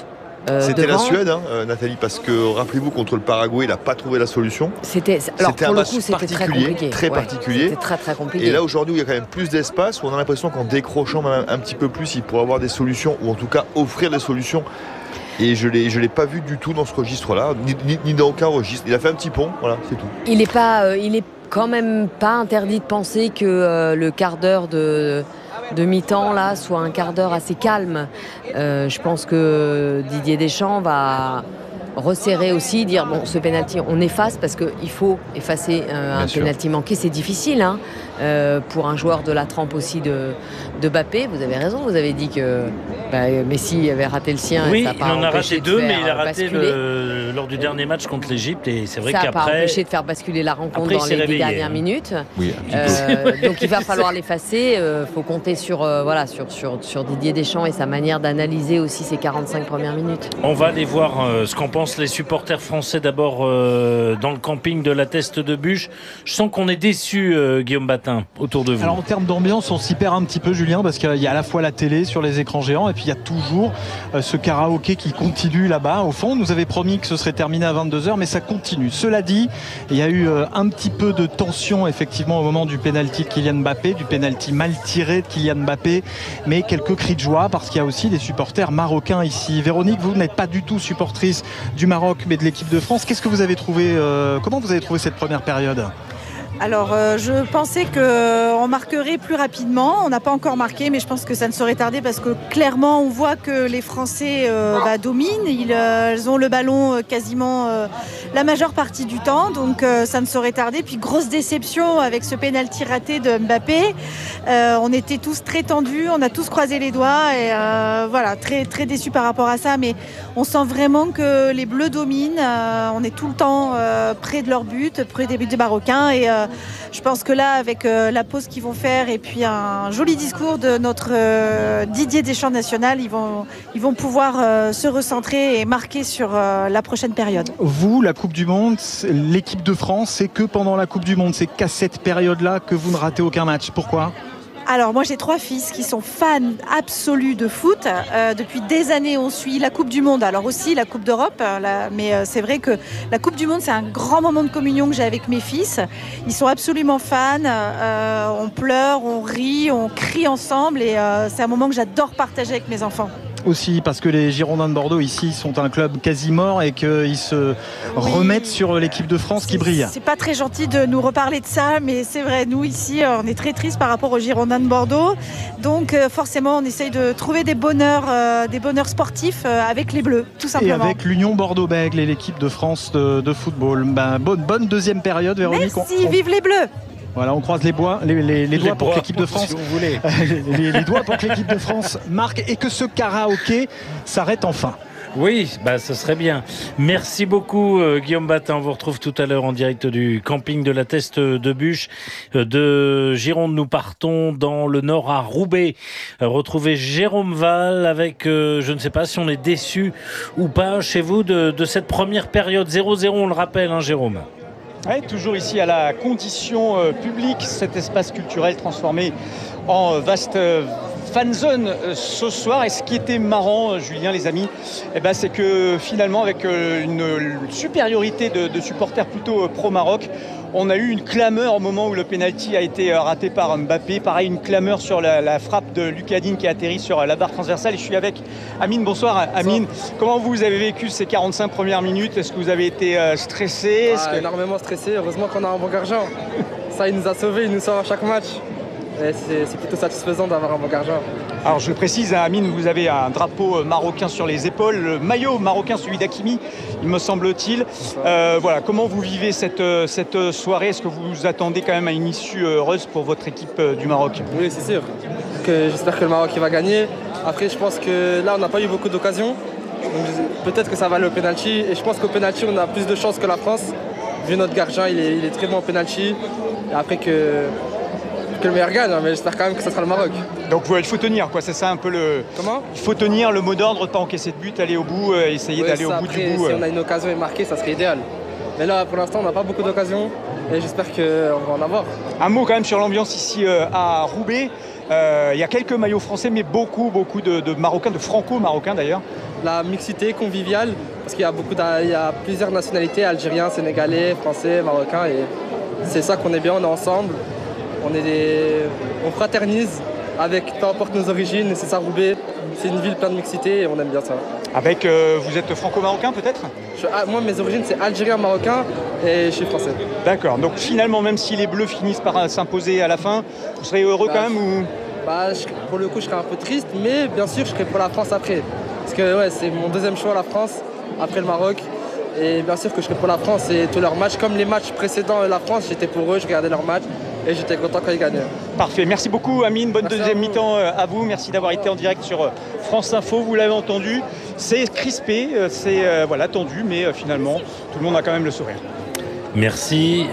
Euh,
C'était la
devant.
Suède, hein, euh, Nathalie, parce que rappelez-vous, contre le Paraguay, il n'a pas trouvé la solution.
C'était, alors
C'était
pour
un
le
match
coup, c'était très
particulier,
compliqué.
très
Ouais,
particulier.
C'était très très compliqué.
Et là, aujourd'hui, où il y a quand même plus d'espace, où on a l'impression qu'en décrochant même un petit peu plus, il pourrait avoir des solutions, ou en tout cas offrir des solutions. Et je l'ai, je l'ai pas vu du tout dans ce registre-là, ni, ni, ni dans aucun registre. Il a fait un petit pont, voilà, c'est tout.
Il n'est pas, euh, il est quand même pas interdit de penser que euh, le quart d'heure de de mi-temps là soit un quart d'heure assez calme. Euh, je pense que Didier Deschamps va resserrer aussi, dire bon, ce pénalty on efface parce qu'il faut effacer euh, un pénalty manqué, c'est difficile hein, euh, pour un joueur de la trempe aussi de, de Mbappé. Vous avez raison, vous avez dit que bah, Messi avait raté le sien.
Oui,
et ça a
il
pas
en a raté deux, mais il a raté le, lors du dernier match contre l'Égypte et c'est vrai
ça
qu'après...
Ça n'a pas empêché de faire basculer la rencontre
après,
dans les
réveillé,
dix dernières
hein.
minutes.
Oui,
euh, donc il va falloir l'effacer. Il euh, faut compter sur, euh, voilà, sur, sur, sur Didier Deschamps et sa manière d'analyser aussi ces quarante-cinq premières minutes.
On va aller voir euh, ce qu'en pensent les supporters français d'abord euh, dans le camping de la Teste de Buch. Je sens qu'on est déçu, euh, Guillaume Batin, autour de vous.
Alors en termes d'ambiance, on s'y perd un petit peu, Julien, parce qu'il y a à la fois la télé sur les écrans géants et puis il y a toujours euh, ce karaoké qui continue là-bas. Au fond, on nous avait promis que ce serait terminé à vingt-deux heures, mais ça continue. Cela dit, il y a eu euh, un petit peu de tension effectivement au moment du pénalty de Kylian Mbappé, du pénalty mal tiré de Kylian Mbappé, mais quelques cris de joie parce qu'il y a aussi des supporters marocains ici. Véronique, vous n'êtes pas du tout supportrice du Maroc, mais de l'équipe de France. Qu'est-ce que vous avez trouvé euh, Comment vous avez trouvé cette première période ?
Alors euh, je pensais qu'on marquerait plus rapidement, on n'a pas encore marqué mais je pense que ça ne saurait tarder parce que clairement on voit que les Français euh, bah, dominent, ils, euh, ils ont le ballon euh, quasiment euh, la majeure partie du temps donc euh, ça ne saurait tarder. Puis grosse déception avec ce pénalty raté de Mbappé, euh, on était tous très tendus, on a tous croisé les doigts et euh, voilà, très, très déçus par rapport à ça mais on sent vraiment que les Bleus dominent, euh, on est tout le temps euh, près de leur but, près des buts des Marocains et euh, je pense que là, avec euh, la pause qu'ils vont faire et puis un joli discours de notre euh, Didier Deschamps national, ils vont, ils vont pouvoir euh, se recentrer et marquer sur euh, la prochaine période.
Vous, la Coupe du Monde, l'équipe de France, c'est que pendant la Coupe du Monde, c'est qu'à cette période-là que vous ne ratez aucun match. Pourquoi ?
Alors moi j'ai trois fils qui sont fans absolus de foot. Euh, depuis des années on suit la Coupe du Monde, alors aussi la Coupe d'Europe, euh, la, mais euh, c'est vrai que la Coupe du Monde c'est un grand moment de communion que j'ai avec mes fils. Ils sont absolument fans, euh, on pleure, on rit, on crie ensemble et euh, c'est un moment que j'adore partager avec mes enfants.
Aussi parce que les Girondins de Bordeaux ici sont un club quasi mort et qu'ils se oui. remettent sur l'équipe de France qui brille.
C'est pas très gentil de nous reparler de ça, mais c'est vrai, nous ici on est très tristes par rapport aux Girondins de Bordeaux, donc euh, forcément on essaye de trouver des bonheurs, euh, des bonheurs sportifs euh, avec les Bleus, tout simplement.
Et avec l'Union Bordeaux-Bègles et l'équipe de France de, de football. Ben, bonne, bonne deuxième période, Véronique.
Merci,
on, on...
vive les Bleus.
Voilà, on croise les, bois, les, les, les doigts les pour que l'équipe de France,
si vous voulez.
les, les doigts pour que l'équipe de France marque et que ce karaoké s'arrête enfin.
Oui, bah, ce serait bien. Merci beaucoup euh, Guillaume Batin. On vous retrouve tout à l'heure en direct du camping de la Teste de Buch. Euh, de Gironde, nous partons dans le nord à Roubaix. Euh, retrouver Jérôme Val avec, euh, je ne sais pas si on est déçu ou pas chez vous de, de cette première période. zéro zéro, on le rappelle, hein, Jérôme.
Ouais, toujours ici à la condition euh, publique, cet espace culturel transformé en euh, vaste euh, fan zone euh, ce soir. Et ce qui était marrant, euh, Julien, les amis, eh ben, c'est que finalement, avec euh, une, une supériorité de, de supporters plutôt euh, pro-Maroc, on a eu une clameur au moment où le pénalty a été euh, raté par Mbappé. Pareil, une clameur sur la, la frappe de Lucas Digne qui a atterri sur la barre transversale. Et je suis avec Amine. Bonsoir, Amine. Bonsoir. Comment vous avez vécu ces quarante-cinq premières minutes ? Est-ce que vous avez été euh, stressé ?
Ah,
que...
Énormément stressé. Heureusement qu'on a un bon gardien. Ça, il nous a sauvés, il nous sauve à chaque match. Et c'est, c'est plutôt satisfaisant d'avoir un bon gardien.
Alors je le précise, Amine, vous avez un drapeau marocain sur les épaules, le maillot marocain, celui d'Hakimi, il me semble-t-il. Euh, voilà, comment vous vivez cette, cette soirée ? Est-ce que vous vous attendez quand même à une issue heureuse pour votre équipe du Maroc ?
Oui, c'est sûr. Que j'espère que le Maroc il va gagner. Après, je pense que là, on n'a pas eu beaucoup d'occasions. Donc, peut-être que ça va aller au pénalty. Et je pense qu'au pénalty, on a plus de chances que la France. Vu notre gardien, il est, il est très bon au pénalty. Et après que... que le meilleur gagne, mais j'espère quand même que ça sera le Maroc.
Donc ouais, il faut tenir, quoi. C'est ça un peu le.
Comment ?
Il faut tenir le mot d'ordre, de ne pas encaisser de but, aller au bout, euh, essayer
ouais,
d'aller
ça,
au bout
après,
du bout.
Si
euh...
on a une occasion et marquer, ça serait idéal. Mais là, pour l'instant, on n'a pas beaucoup d'occasions et j'espère qu'on va en avoir.
Un mot quand même sur l'ambiance ici euh, à Roubaix. Euh, il y a quelques maillots français, mais beaucoup, beaucoup de, de Marocains, de Franco-Marocains d'ailleurs.
la mixité conviviale, parce qu'il y a, beaucoup d'a- il y a plusieurs nationalités, algériens, sénégalais, français, marocains, et c'est ça qu'on est bien, on est ensemble, on, est des... on fraternise avec peu importe nos origines, c'est ça Roubaix, c'est une ville pleine de mixité et on aime bien ça.
Avec, euh, vous êtes franco-marocain peut-être?
Je- ah, moi mes origines c'est algérien, marocain et je suis français.
D'accord, donc finalement même si les Bleus finissent par euh, s'imposer à la fin, vous serez heureux
Bah,
quand même ou...
Bah, je- pour le coup, je serais un peu triste, mais bien sûr, je serais pour la France après. Parce que ouais, c'est mon deuxième choix, la France, après le Maroc. Et bien sûr que je serais pour la France et tous leurs matchs. Comme les matchs précédents, la France, j'étais pour eux, je regardais leurs matchs et j'étais content quand ils gagnaient.
Parfait, merci beaucoup Amine, bonne
Merci
deuxième
à vous.
mi-temps euh, à vous, merci d'avoir été en direct sur euh, France Info, vous l'avez entendu, c'est crispé, euh, c'est euh, voilà, tendu, mais euh, finalement tout le monde a quand même le sourire.
Merci.